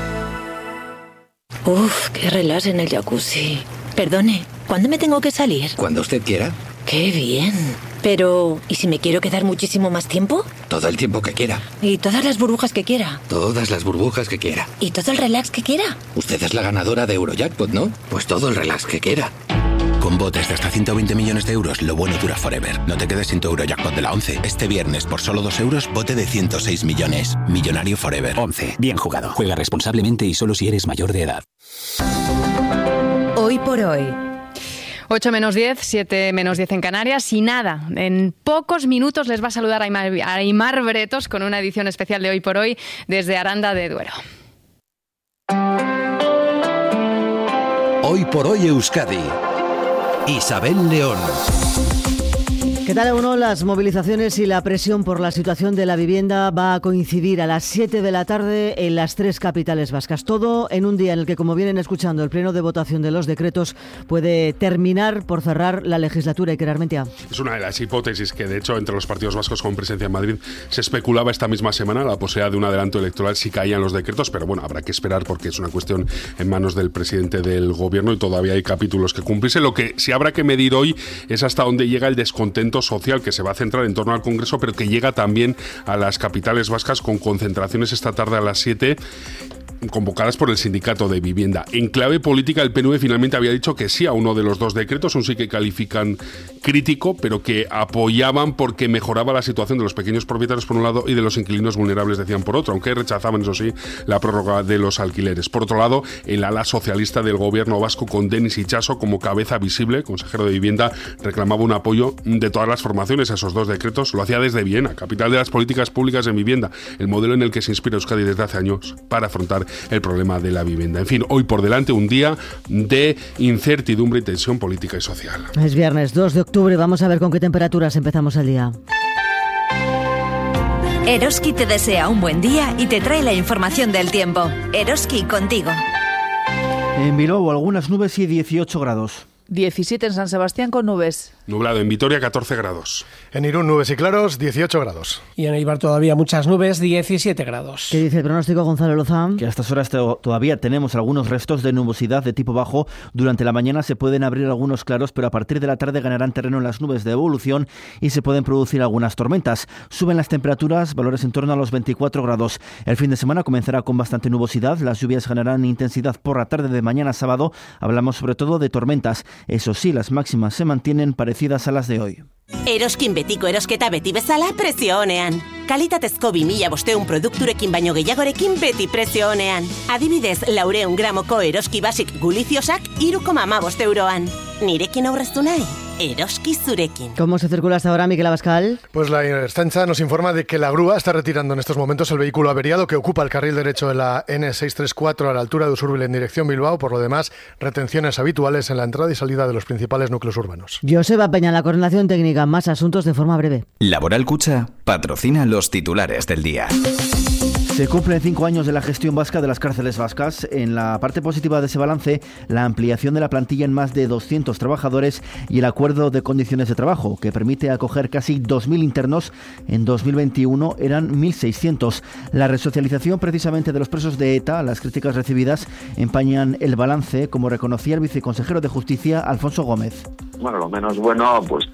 Speaker 7: Uf, qué relax en el jacuzzi. Perdone, ¿cuándo me tengo que salir?
Speaker 29: Cuando usted quiera.
Speaker 7: ¡Qué bien! Pero, ¿y si me quiero quedar muchísimo más tiempo?
Speaker 29: Todo el tiempo que quiera.
Speaker 7: ¿Y todas las burbujas que quiera?
Speaker 29: Todas las burbujas que quiera.
Speaker 7: ¿Y todo el relax que quiera?
Speaker 29: Usted es la ganadora de Eurojackpot, ¿no? Pues todo el relax que quiera.
Speaker 10: Con botes de hasta 120 millones de euros, lo bueno dura forever. No te quedes sin tu Eurojackpot de la 11. Este viernes, por solo 2 euros, bote de 106 millones. Millonario forever.
Speaker 11: 11. Bien jugado. Juega responsablemente y solo si eres mayor de edad.
Speaker 19: Hoy por hoy.
Speaker 1: 8 menos 10, 7 menos 10 en Canarias y nada, en pocos minutos les va a saludar Aimar Bretos con una edición especial de Hoy por Hoy desde Aranda de Duero.
Speaker 12: Hoy por Hoy Euskadi. Isabel León.
Speaker 13: ¿Qué tal, uno? Las movilizaciones y la presión por la situación de la vivienda va a coincidir a las 7 de la tarde en las 3 capitales vascas. Todo en un día en el que, como vienen escuchando, el pleno de votación de los decretos puede terminar por cerrar la legislatura. Iker Armentia.
Speaker 16: Es una de las hipótesis que, de hecho, entre los partidos vascos con presencia en Madrid se especulaba esta misma semana, la posibilidad de un adelanto electoral si caían los decretos, pero bueno, habrá que esperar porque es una cuestión en manos del presidente del gobierno y todavía hay capítulos que cumplirse. Lo que sí habrá que medir hoy es hasta dónde llega el descontento social, que se va a centrar en torno al Congreso, pero que llega también a las capitales vascas con concentraciones esta tarde a las 7 convocadas por el Sindicato de Vivienda. En clave política, el PNV finalmente había dicho que sí a uno de los 2 decretos, un sí que califican crítico, pero que apoyaban porque mejoraba la situación de los pequeños propietarios por un lado y de los inquilinos vulnerables, decían, por otro, aunque rechazaban, eso sí, la prórroga de los alquileres. Por otro lado, el ala socialista del gobierno vasco, con Denis Itxaso como cabeza visible, consejero de Vivienda, reclamaba un apoyo de todas las formaciones a esos 2 decretos. Lo hacía desde Viena, capital de las políticas públicas en vivienda, el modelo en el que se inspira Euskadi desde hace años para afrontar el problema de la vivienda. En fin, hoy por delante un día de incertidumbre y tensión política y social.
Speaker 13: Es viernes 2 de octubre, vamos a ver con qué temperaturas empezamos el día.
Speaker 19: Eroski te desea un buen día y te trae la información del tiempo. Eroski contigo.
Speaker 17: En Bilbao algunas nubes y 18 grados.
Speaker 23: 17 en San Sebastián con nubes.
Speaker 16: Nublado en Vitoria, 14 grados.
Speaker 24: En Irún, nubes y claros, 18 grados.
Speaker 28: Y en Eibar todavía muchas nubes, 17 grados.
Speaker 13: ¿Qué dice el pronóstico, Gonzalo Lozán?
Speaker 17: Que a estas horas todavía tenemos algunos restos de nubosidad de tipo bajo. Durante la mañana se pueden abrir algunos claros, pero a partir de la tarde ganarán terreno las nubes de evolución y se pueden producir algunas tormentas. Suben las temperaturas, valores en torno a los 24 grados. El fin de semana comenzará con bastante nubosidad. Las lluvias ganarán intensidad por la tarde de mañana sábado. Hablamos sobre todo de tormentas. Eso sí, las máximas se mantienen parecidas a las de hoy.
Speaker 30: Eroskin betiko erosketa beti bezala prezio onean. Kalitatezko 2500 produkturekin baino gehiagorekin beti prezio onean. Adibidez, 400 gramoko eroski basic guliziosak 3,15 euroan. Nirekin aurreztu nahi? Eroski zurekin.
Speaker 13: ¿Cómo se circula hasta ahora, Miquel Abascal?
Speaker 24: Pues la Ertzaintza nos informa de que la grúa está retirando en estos momentos el vehículo averiado que ocupa el carril derecho de la N634 a la altura de Usurbil en dirección Bilbao. Por lo demás, retenciones habituales en la entrada y salida de los principales núcleos urbanos.
Speaker 13: Joseba Peña, la coordinación técnica. Más asuntos de forma breve.
Speaker 27: Laboral Cucha patrocina los titulares del día.
Speaker 17: Se cumplen 5 años de la gestión vasca de las cárceles vascas. En la parte positiva de ese balance, la ampliación de la plantilla en más de 200 trabajadores y el acuerdo de condiciones de trabajo, que permite acoger casi 2.000 internos. En 2021 eran 1.600. La resocialización precisamente de los presos de ETA, las críticas recibidas, empañan el balance, como reconocía el viceconsejero de Justicia, Alfonso Gómez.
Speaker 31: Bueno, lo menos bueno, pues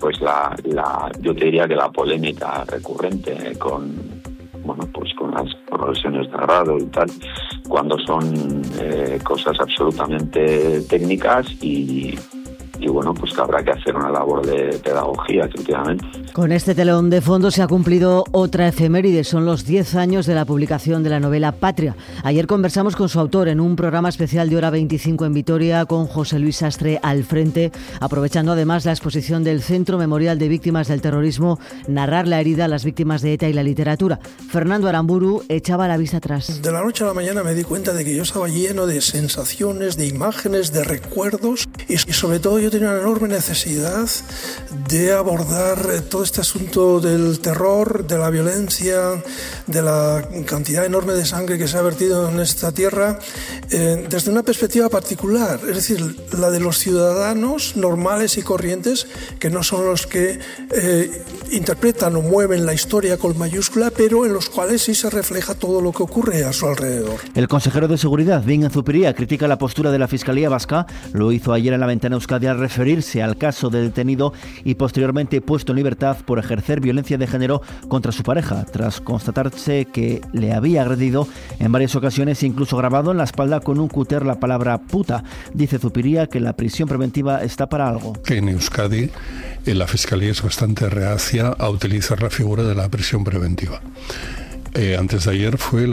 Speaker 31: yo te diría que la polémica recurrente con las progresiones de grado y tal, cuando son cosas absolutamente técnicas y bueno, pues que habrá que hacer una labor de pedagogía, efectivamente.
Speaker 13: Con este telón de fondo se ha cumplido otra efeméride, son los 10 años de la publicación de la novela Patria. Ayer conversamos con su autor en un programa especial de Hora 25 en Vitoria, con José Luis Sastre al frente, aprovechando además la exposición del Centro Memorial de Víctimas del Terrorismo, narrar la herida a las víctimas de ETA y la literatura. Fernando Aramburu echaba la vista atrás.
Speaker 32: De la noche a la mañana me di cuenta de que yo estaba lleno de sensaciones, de imágenes, de recuerdos y sobre todo yo tenía una enorme necesidad de abordar todo este asunto del terror, de la violencia, de la cantidad enorme de sangre que se ha vertido en esta tierra desde una perspectiva particular, es decir, la de los ciudadanos normales y corrientes que no son los que interpretan o mueven la historia con mayúscula, pero en los cuales sí se refleja todo lo que ocurre a su alrededor.
Speaker 17: El consejero de Seguridad, Bingen Zupiria, critica la postura de la Fiscalía Vasca. Lo hizo ayer en la Ventana Euskadi al referirse al caso del detenido y posteriormente puesto en libertad por ejercer violencia de género contra su pareja, tras constatarse que le había agredido en varias ocasiones e incluso grabado en la espalda con un cúter la palabra puta. Dice Zupiria que la prisión preventiva está para algo.
Speaker 2: Que en Euskadi la Fiscalía es bastante reacia a utilizar la figura de la prisión preventiva. Antes de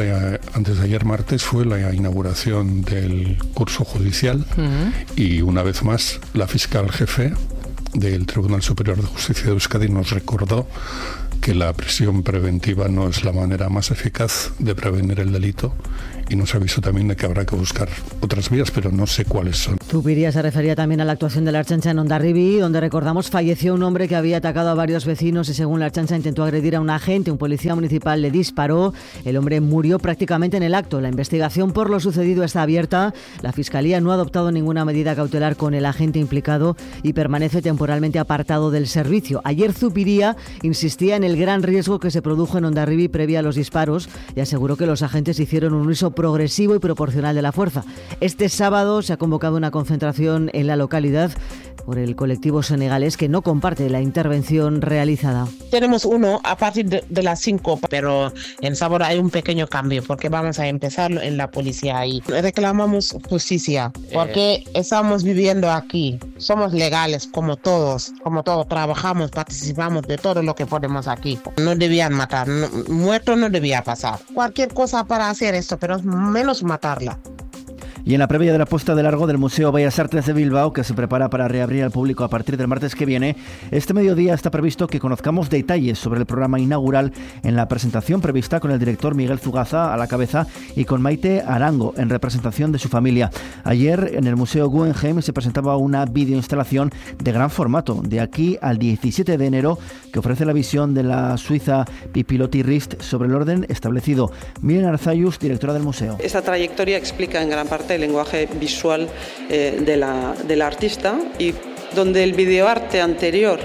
Speaker 2: ayer martes fue la inauguración del curso judicial y una vez más la fiscal jefe del Tribunal Superior de Justicia de Euskadi nos recordó que la prisión preventiva no es la manera más eficaz de prevenir el delito y nos avisó también de que habrá que buscar otras vías, pero no sé cuáles son.
Speaker 13: Zupiria se refería también a la actuación de la Ertzaintza en Hondarribí, donde recordamos falleció un hombre que había atacado a varios vecinos y según la Ertzaintza intentó agredir a un agente. Un policía municipal le disparó. El hombre murió prácticamente en el acto. La investigación por lo sucedido está abierta. La Fiscalía no ha adoptado ninguna medida cautelar con el agente implicado y permanece temporalmente apartado del servicio. Ayer Zupiria insistía en el gran riesgo que se produjo en Hondarribí previa a los disparos y aseguró que los agentes hicieron un uso progresivo y proporcional de la fuerza. Este sábado se ha convocado una concentración en la localidad por el colectivo senegalés que no comparte la intervención realizada.
Speaker 3: Tenemos uno a partir de las 5, pero en Sabor hay un pequeño cambio porque vamos a empezar en la policía ahí. Reclamamos justicia porque estamos viviendo aquí, somos legales como todos, trabajamos, participamos de todo lo que podemos aquí. No debían matar, muerto no debía pasar. Cualquier cosa para hacer esto, pero menos matarla.
Speaker 17: Y en la previa de la puesta de largo del Museo Bellas Artes de Bilbao, que se prepara para reabrir al público a partir del martes que viene, este mediodía está previsto que conozcamos detalles sobre el programa inaugural en la presentación prevista con el director Miguel Zugaza a la cabeza y con Maite Arango en representación de su familia. Ayer en el Museo Guggenheim se presentaba una videoinstalación de gran formato, de aquí al 17 de enero, que ofrece la visión de la suiza Pipilotti Rist sobre el orden establecido. Miren Arzayus, directora del museo.
Speaker 4: Esta trayectoria explica en gran parte el lenguaje visual de la artista y donde el videoarte anterior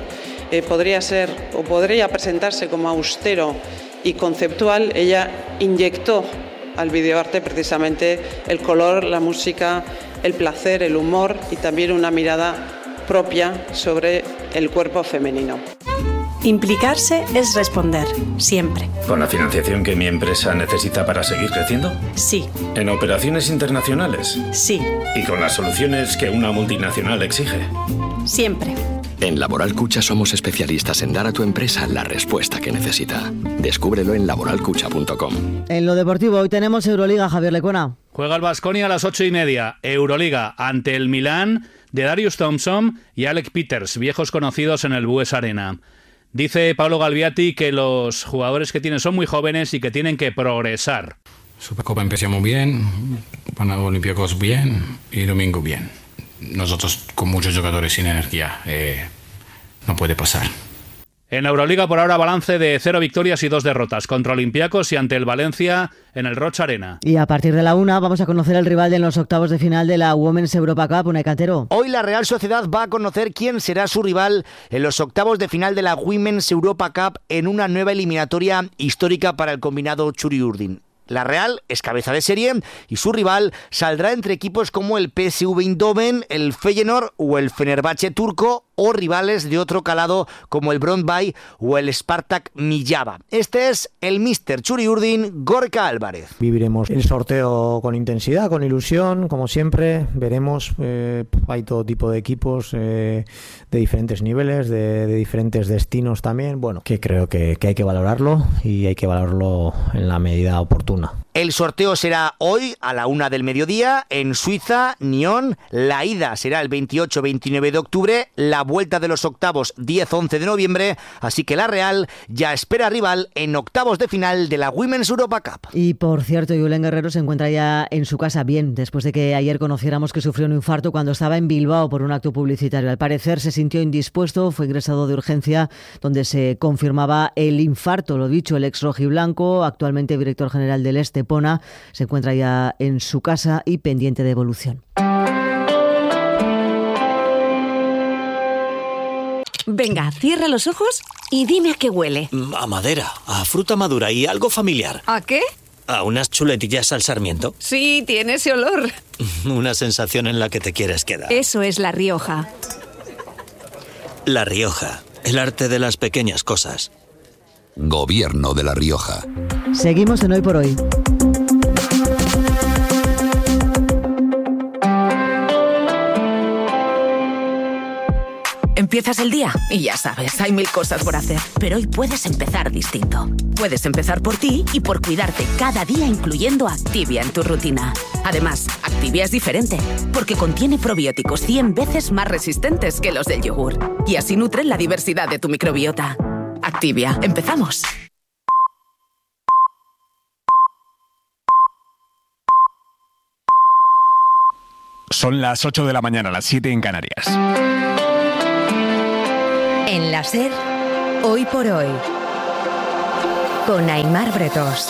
Speaker 4: podría presentarse como austero y conceptual, ella inyectó al videoarte precisamente el color, la música, el placer, el humor y también una mirada propia sobre el cuerpo femenino.
Speaker 5: Implicarse es responder, siempre.
Speaker 6: ¿Con la financiación que mi empresa necesita para seguir creciendo?
Speaker 5: Sí.
Speaker 6: ¿En operaciones internacionales?
Speaker 5: Sí.
Speaker 6: ¿Y con las soluciones que una multinacional exige?
Speaker 5: Siempre.
Speaker 8: En Laboral Cucha somos especialistas en dar a tu empresa la respuesta que necesita. Descúbrelo en laboralcucha.com.
Speaker 13: En lo deportivo hoy tenemos Euroliga, Javier Lecona.
Speaker 9: Juega el Baskonia a las 8:30. Euroliga ante el Milán de Darius Thompson y Alec Peters, viejos conocidos en el Bues Arena. Dice Pablo Galviati que los jugadores que tienen son muy jóvenes y que tienen que progresar.
Speaker 20: Supercopa empezamos bien, Olympiacos bien y domingo bien. Nosotros con muchos jugadores sin energía, no puede pasar.
Speaker 9: En Euroliga por ahora balance de 0 victorias y 2 derrotas contra Olympiacos y ante el Valencia en el Roig Arena.
Speaker 13: Y a partir de la 1 vamos a conocer el rival de los octavos de final de la Women's Europa Cup, Unai Cantero.
Speaker 21: Hoy la Real Sociedad va a conocer quién será su rival en los octavos de final de la Women's Europa Cup en una nueva eliminatoria histórica para el combinado Txuri-Urdin. La Real es cabeza de serie y su rival saldrá entre equipos como el PSV Eindhoven, el Feyenoord o el Fenerbahce turco o rivales de otro calado como el Brøndby o el Spartak Mijava. Este es el míster Txuri-Urdin, Gorka Álvarez.
Speaker 22: Viviremos el sorteo con intensidad, con ilusión, como siempre. Veremos, hay todo tipo de equipos de diferentes niveles, de diferentes destinos también. Bueno, que creo que hay que valorarlo y hay que valorarlo en la medida oportuna.
Speaker 21: El sorteo será hoy a la 1 del mediodía en Suiza, Nyon. La ida será el 28-29 de octubre, la vuelta de los octavos 10-11 de noviembre, así que la Real ya espera rival en octavos de final de la Women's Europa Cup.
Speaker 13: Y por cierto, Julen Guerrero se encuentra ya en su casa bien, después de que ayer conociéramos que sufrió un infarto cuando estaba en Bilbao por un acto publicitario. Al parecer se sintió indispuesto, fue ingresado de urgencia donde se confirmaba el infarto. Lo dicho, el ex rojiblanco, actualmente director general del Estepona, se encuentra ya en su casa y pendiente de evolución.
Speaker 1: Venga, cierra los ojos y dime a qué huele.
Speaker 7: A madera, a fruta madura y algo familiar.
Speaker 1: ¿A qué?
Speaker 7: A unas chuletillas al sarmiento.
Speaker 1: Sí, tiene ese olor.
Speaker 7: Una sensación en la que te quieres quedar.
Speaker 1: Eso es La Rioja.
Speaker 7: La Rioja, el arte de las pequeñas cosas.
Speaker 10: Gobierno de La Rioja.
Speaker 13: Seguimos en Hoy por Hoy.
Speaker 11: Empiezas el día y ya sabes, hay 1000 cosas por hacer. Pero hoy puedes empezar distinto. Puedes empezar por ti y por cuidarte cada día, incluyendo Activia en tu rutina. Además, Activia es diferente, porque contiene probióticos 100 veces más resistentes que los del yogur. Y así nutren la diversidad de tu microbiota. Activia, empezamos.
Speaker 12: Son las 8 de la mañana, las 7 en Canarias.
Speaker 14: En la SER, Hoy por Hoy, con Aimar Bretós.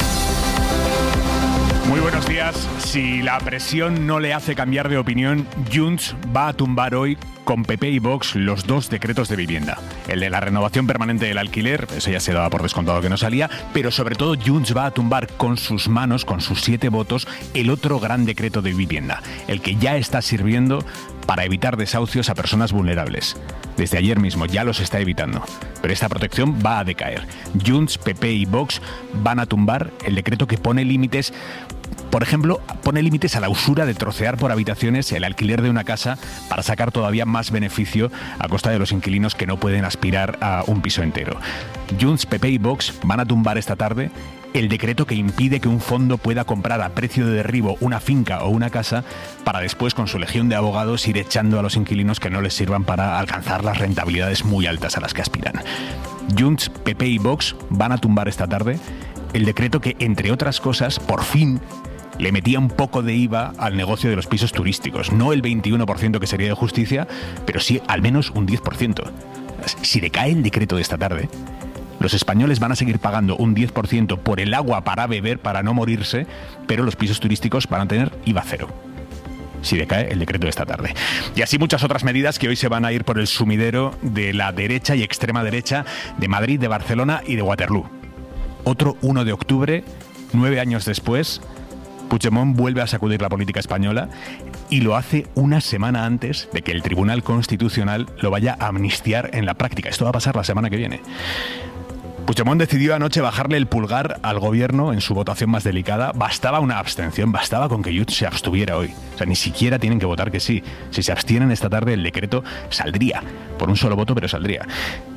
Speaker 12: Muy buenos días. Si la presión no le hace cambiar de opinión, Junts va a tumbar hoy con PP y Vox los 2 decretos de vivienda. El de la renovación permanente del alquiler, eso ya se daba por descontado que no salía, pero sobre todo Junts va a tumbar con sus manos, con sus 7 votos, el otro gran decreto de vivienda, el que ya está sirviendo para evitar desahucios a personas vulnerables. Desde ayer mismo ya los está evitando, pero esta protección va a decaer. Junts, PP y Vox van a tumbar el decreto que pone límites. Por ejemplo, pone límites a la usura de trocear por habitaciones el alquiler de una casa para sacar todavía más beneficio a costa de los inquilinos que no pueden aspirar a un piso entero. Junts, PP y Vox van a tumbar esta tarde el decreto que impide que un fondo pueda comprar a precio de derribo una finca o una casa para después, con su legión de abogados, ir echando a los inquilinos que no les sirvan para alcanzar las rentabilidades muy altas a las que aspiran. Junts, PP y Vox van a tumbar esta tarde el decreto que, entre otras cosas, por fin le metía un poco de IVA al negocio de los pisos turísticos. No el 21% que sería de justicia, pero sí al menos un 10%. Si decae el decreto de esta tarde, los españoles van a seguir pagando un 10% por el agua para beber, para no morirse, pero los pisos turísticos van a tener IVA cero, si decae el decreto de esta tarde. Y así muchas otras medidas que hoy se van a ir por el sumidero de la derecha y extrema derecha de Madrid, de Barcelona y de Waterloo. Otro 1 de octubre, 9 años después, Puigdemont vuelve a sacudir la política española y lo hace una semana antes de que el Tribunal Constitucional lo vaya a amnistiar en la práctica. Esto va a pasar la semana que viene. Puigdemont decidió anoche bajarle el pulgar al gobierno en su votación más delicada. Bastaba una abstención, bastaba con que Junts se abstuviera hoy. O sea, ni siquiera tienen que votar que sí. Si se abstienen esta tarde, el decreto saldría. Por un solo voto, pero saldría.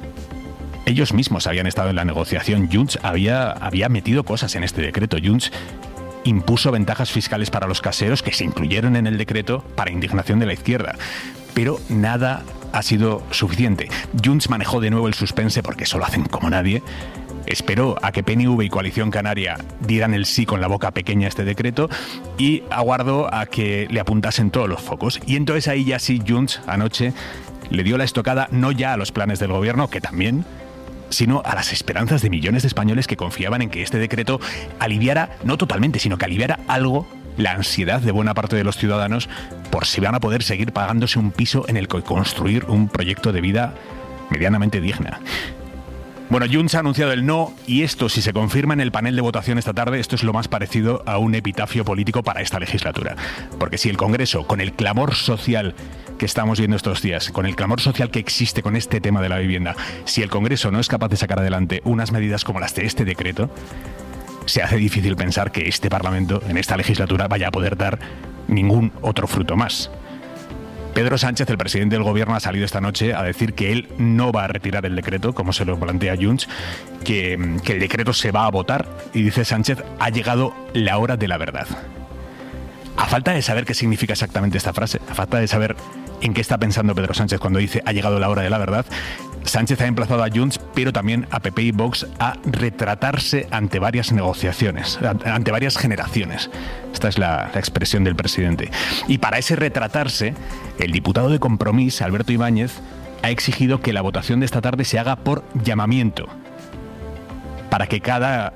Speaker 12: Ellos mismos habían estado en la negociación. Junts había metido cosas en este decreto. Junts impuso ventajas fiscales para los caseros que se incluyeron en el decreto para indignación de la izquierda. Pero nada ha sido suficiente. Junts manejó de nuevo el suspense porque eso lo hacen como nadie. Esperó a que PNV y Coalición Canaria dieran el sí con la boca pequeña a este decreto y aguardó a que le apuntasen todos los focos. Y entonces ahí ya sí Junts anoche le dio la estocada no ya a los planes del gobierno, que también, sino a las esperanzas de millones de españoles que confiaban en que este decreto aliviara, no totalmente, sino que aliviara algo la ansiedad de buena parte de los ciudadanos por si van a poder seguir pagándose un piso en el que construir un proyecto de vida medianamente digna. Bueno, Junts ha anunciado el no, y esto, si se confirma en el panel de votación esta tarde, esto es lo más parecido a un epitafio político para esta legislatura. Porque si el Congreso, con el clamor social que estamos viendo estos días, con el clamor social que existe con este tema de la vivienda, si el Congreso no es capaz de sacar adelante unas medidas como las de este decreto, se hace difícil pensar que este Parlamento, en esta legislatura, vaya a poder dar ningún otro fruto más. Pedro Sánchez, el presidente del gobierno, ha salido esta noche a decir que él no va a retirar el decreto, como se lo plantea Junts, que el decreto se va a votar, y dice Sánchez, ha llegado la hora de la verdad. A falta de saber qué significa exactamente esta frase, a falta de saber en qué está pensando Pedro Sánchez cuando dice ha llegado la hora de la verdad, Sánchez ha emplazado a Junts, pero también a PP y Vox, a retratarse ante varias negociaciones, ante varias generaciones. Esta es la expresión del presidente. Y para ese retratarse, el diputado de Compromís, Alberto Ibáñez, ha exigido que la votación de esta tarde se haga por llamamiento, para que cada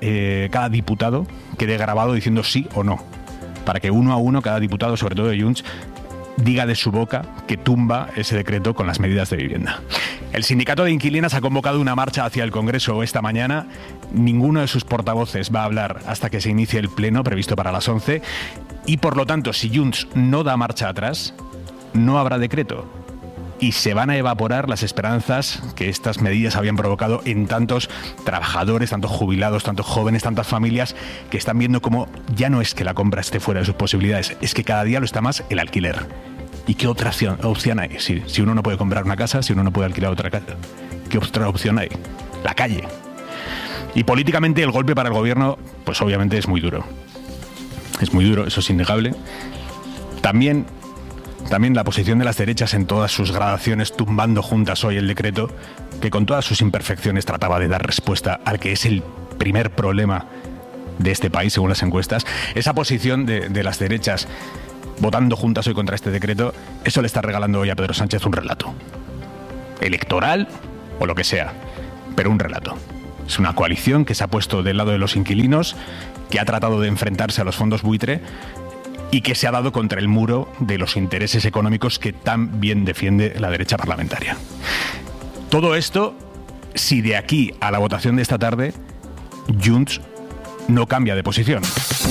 Speaker 12: diputado quede grabado diciendo sí o no, para que uno a uno cada diputado, sobre todo de Junts, diga de su boca que tumba ese decreto con las medidas de vivienda. El sindicato de inquilinas ha convocado una marcha hacia el Congreso esta mañana. Ninguno de sus portavoces va a hablar hasta que se inicie el pleno previsto para las 11 y, por lo tanto, si Junts no da marcha atrás, no habrá decreto. Y se van a evaporar las esperanzas que estas medidas habían provocado en tantos trabajadores, tantos jubilados, tantos jóvenes, tantas familias que están viendo cómo ya no es que la compra esté fuera de sus posibilidades, es que cada día lo está más el alquiler. ¿Y qué otra opción hay? Si uno no puede comprar una casa, si uno no puede alquilar otra casa, ¿qué otra opción hay? La calle. Y políticamente el golpe para el gobierno, pues obviamente es muy duro. Es muy duro, eso es innegable. También la posición de las derechas en todas sus gradaciones, tumbando juntas hoy el decreto, que con todas sus imperfecciones trataba de dar respuesta al que es el primer problema de este país, según las encuestas. Esa posición de las derechas votando juntas hoy contra este decreto, eso le está regalando hoy a Pedro Sánchez un relato. Electoral o lo que sea, pero un relato. Es una coalición que se ha puesto del lado de los inquilinos, que ha tratado de enfrentarse a los fondos buitre y que se ha dado contra el muro de los intereses económicos que tan bien defiende la derecha parlamentaria. Todo esto, si de aquí a la votación de esta tarde, Junts no cambia de posición.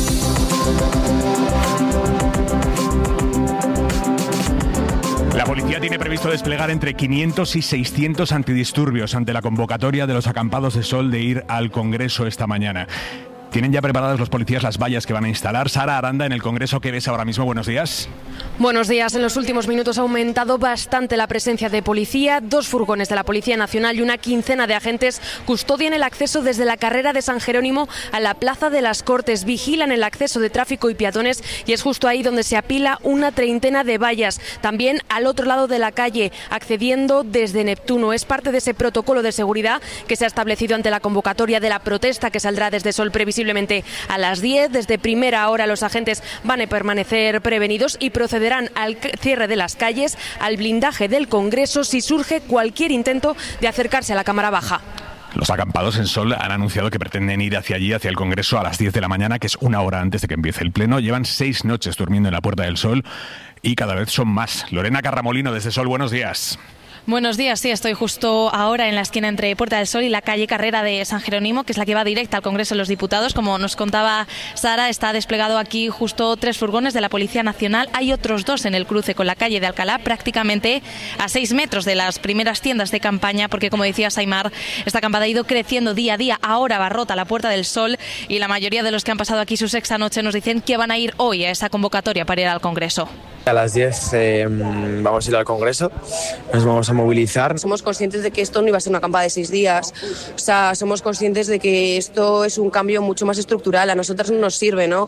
Speaker 12: La policía tiene previsto desplegar entre 500 y 600 antidisturbios ante la convocatoria de los acampados de sol de ir al Congreso esta mañana. Tienen ya preparados los policías las vallas que van a instalar. Sara Aranda, en el Congreso, ¿qué ves ahora mismo? Buenos días.
Speaker 15: Buenos días. En los últimos minutos ha aumentado bastante la presencia de policía. 2 furgones de la Policía Nacional y una quincena de agentes custodian el acceso desde la carrera de San Jerónimo a la Plaza de las Cortes. Vigilan el acceso de tráfico y peatones y es justo ahí donde se apila una treintena de vallas. También al otro lado de la calle, accediendo desde Neptuno. Es parte de ese protocolo de seguridad que se ha establecido ante la convocatoria de la protesta que saldrá desde Sol previsiblemente a las 10. Desde primera hora los agentes van a permanecer prevenidos y procederán al cierre de las calles, al blindaje del Congreso si surge cualquier intento de acercarse a la Cámara Baja.
Speaker 12: Los acampados en Sol han anunciado que pretenden ir hacia allí, hacia el Congreso, a las 10 de la mañana, que es una hora antes de que empiece el pleno. Llevan 6 noches durmiendo en la Puerta del Sol y cada vez son más. Lorena Carramolino, desde Sol, buenos días.
Speaker 16: Buenos días, sí, estoy justo ahora en la esquina entre Puerta del Sol y la calle Carrera de San Jerónimo, que es la que va directa al Congreso de los Diputados. Como nos contaba Sara, está desplegado aquí justo 3 furgones de la Policía Nacional. Hay otros 2 en el cruce con la calle de Alcalá, prácticamente a 6 metros de las primeras tiendas de campaña, porque como decía Saimar, esta acampada ha ido creciendo día a día. Ahora abarrota la Puerta del Sol y la mayoría de los que han pasado aquí su sexta noche nos dicen que van a ir hoy a esa convocatoria para ir al Congreso.
Speaker 18: A las 10 vamos a ir al Congreso, nos vamos a movilizar.
Speaker 19: Somos conscientes de que esto no iba a ser una acampada de 6 días, o sea, somos conscientes de que esto es un cambio mucho más estructural. A nosotros no nos sirve, ¿no?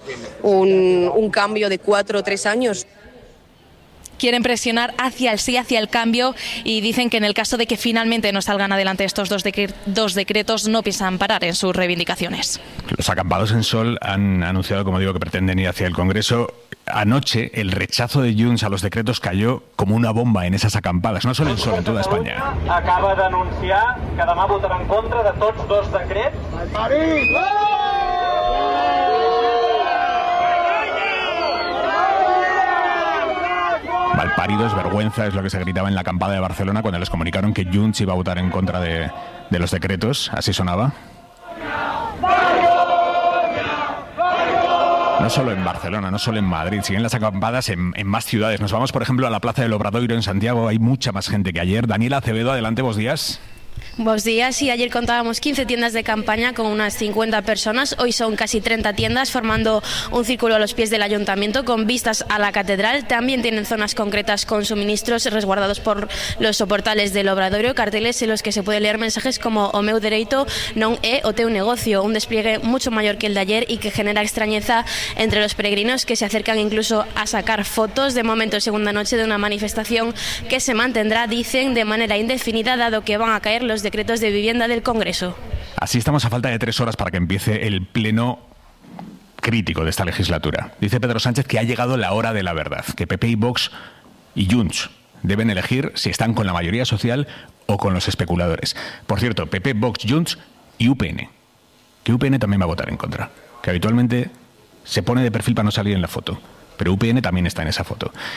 Speaker 19: Un cambio de 4 o 3 años.
Speaker 16: Quieren presionar hacia el sí, hacia el cambio, y dicen que en el caso de que finalmente no salgan adelante estos dos decretos, no piensan parar en sus reivindicaciones. Los acampados en Sol han anunciado, como digo, que pretenden ir hacia el Congreso. Anoche el rechazo de Junts a los decretos cayó como una bomba en esas acampadas, no solo en Sol, en toda España.
Speaker 23: Acaba d'anunciar que demà votarà en contra de tots 2 decrets.
Speaker 12: Malparidos, vergüenza, es lo que se gritaba en la acampada de Barcelona cuando les comunicaron que Junts iba a votar en contra de los decretos. Así sonaba. No solo en Barcelona, no solo en Madrid, siguen las acampadas en más ciudades. Nos vamos, por ejemplo, a la Plaza del Obradoiro en Santiago. Hay mucha más gente que ayer. Daniela Acevedo, adelante, buenos días.
Speaker 24: Buenos días, sí, ayer contábamos 15 tiendas de campaña con unas 50 personas, hoy son casi 30 tiendas formando un círculo a los pies del ayuntamiento con vistas a la catedral. También tienen zonas concretas con suministros resguardados por los soportales del Obradoiro, carteles en los que se puede leer mensajes como o meu dereito non é o teu negocio, un despliegue mucho mayor que el de ayer y que genera extrañeza entre los peregrinos que se acercan incluso a sacar fotos. De momento, segunda noche de una manifestación que se mantendrá, dicen, de manera indefinida, dado que van a caer los decretos de vivienda del Congreso.
Speaker 12: Así estamos a falta de 3 horas para que empiece el pleno crítico de esta legislatura. Dice Pedro Sánchez que ha llegado la hora de la verdad, que PP y Vox y Junts deben elegir si están con la mayoría social o con los especuladores. Por cierto, PP, Vox, Junts y UPN, que UPN también va a votar en contra, que habitualmente se pone de perfil para no salir en la foto, pero UPN también está en esa foto.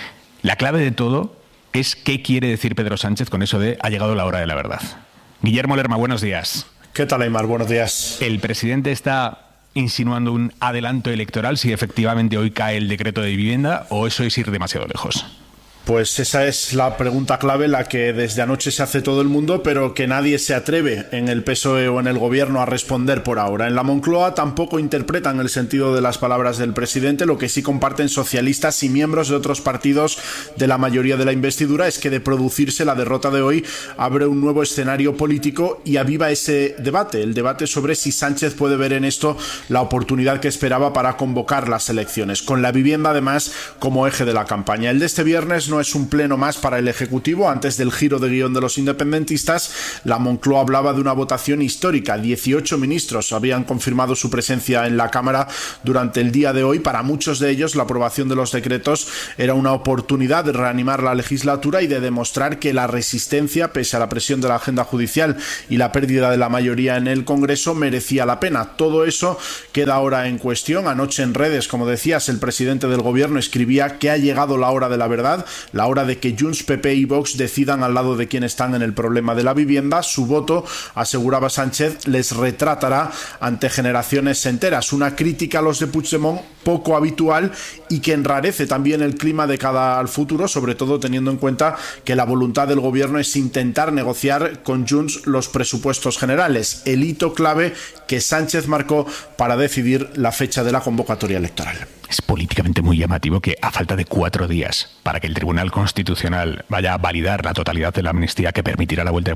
Speaker 12: La clave de todo es qué quiere decir Pedro Sánchez con eso de ha llegado la hora de la verdad. Guillermo Lerma, buenos días.
Speaker 2: ¿Qué tal, Aimar? Buenos días.
Speaker 12: El presidente está insinuando un adelanto electoral si efectivamente hoy cae el decreto de vivienda, o eso es ir demasiado lejos.
Speaker 2: Pues esa es la pregunta clave, la que desde anoche se hace todo el mundo, pero que nadie se atreve en el PSOE o en el gobierno a responder por ahora. En la Moncloa tampoco interpretan el sentido de las palabras del presidente. Lo que sí comparten socialistas y miembros de otros partidos de la mayoría de la investidura es que, de producirse la derrota de hoy, abre un nuevo escenario político y aviva ese debate, el debate sobre si Sánchez puede ver en esto la oportunidad que esperaba para convocar las elecciones, con la vivienda además como eje de la campaña. El de este viernes no es un pleno más para el Ejecutivo. Antes del giro de guión de los independentistas, la Moncloa hablaba de una votación histórica. 18 ministros habían confirmado su presencia en la Cámara durante el día de hoy. Para muchos de ellos, la aprobación de los decretos era una oportunidad de reanimar la legislatura y de demostrar que la resistencia, pese a la presión de la agenda judicial y la pérdida de la mayoría en el Congreso, merecía la pena. Todo eso queda ahora en cuestión. Anoche en redes, como decías, el presidente del gobierno escribía que ha llegado la hora de la verdad, la hora de que Junts, PP y Vox decidan al lado de quien están en el problema de la vivienda. Su voto, aseguraba Sánchez, les retratará ante generaciones enteras. Una crítica a los de Puigdemont poco habitual y que enrarece también el clima de cara al futuro, sobre todo teniendo en cuenta que la voluntad del gobierno es intentar negociar con Junts los presupuestos generales, el hito clave que Sánchez marcó para decidir la fecha de la convocatoria electoral.
Speaker 12: Es políticamente muy llamativo que, a falta de 4 días para que el Tribunal Constitucional vaya a validar la totalidad de la amnistía que permitirá la vuelta de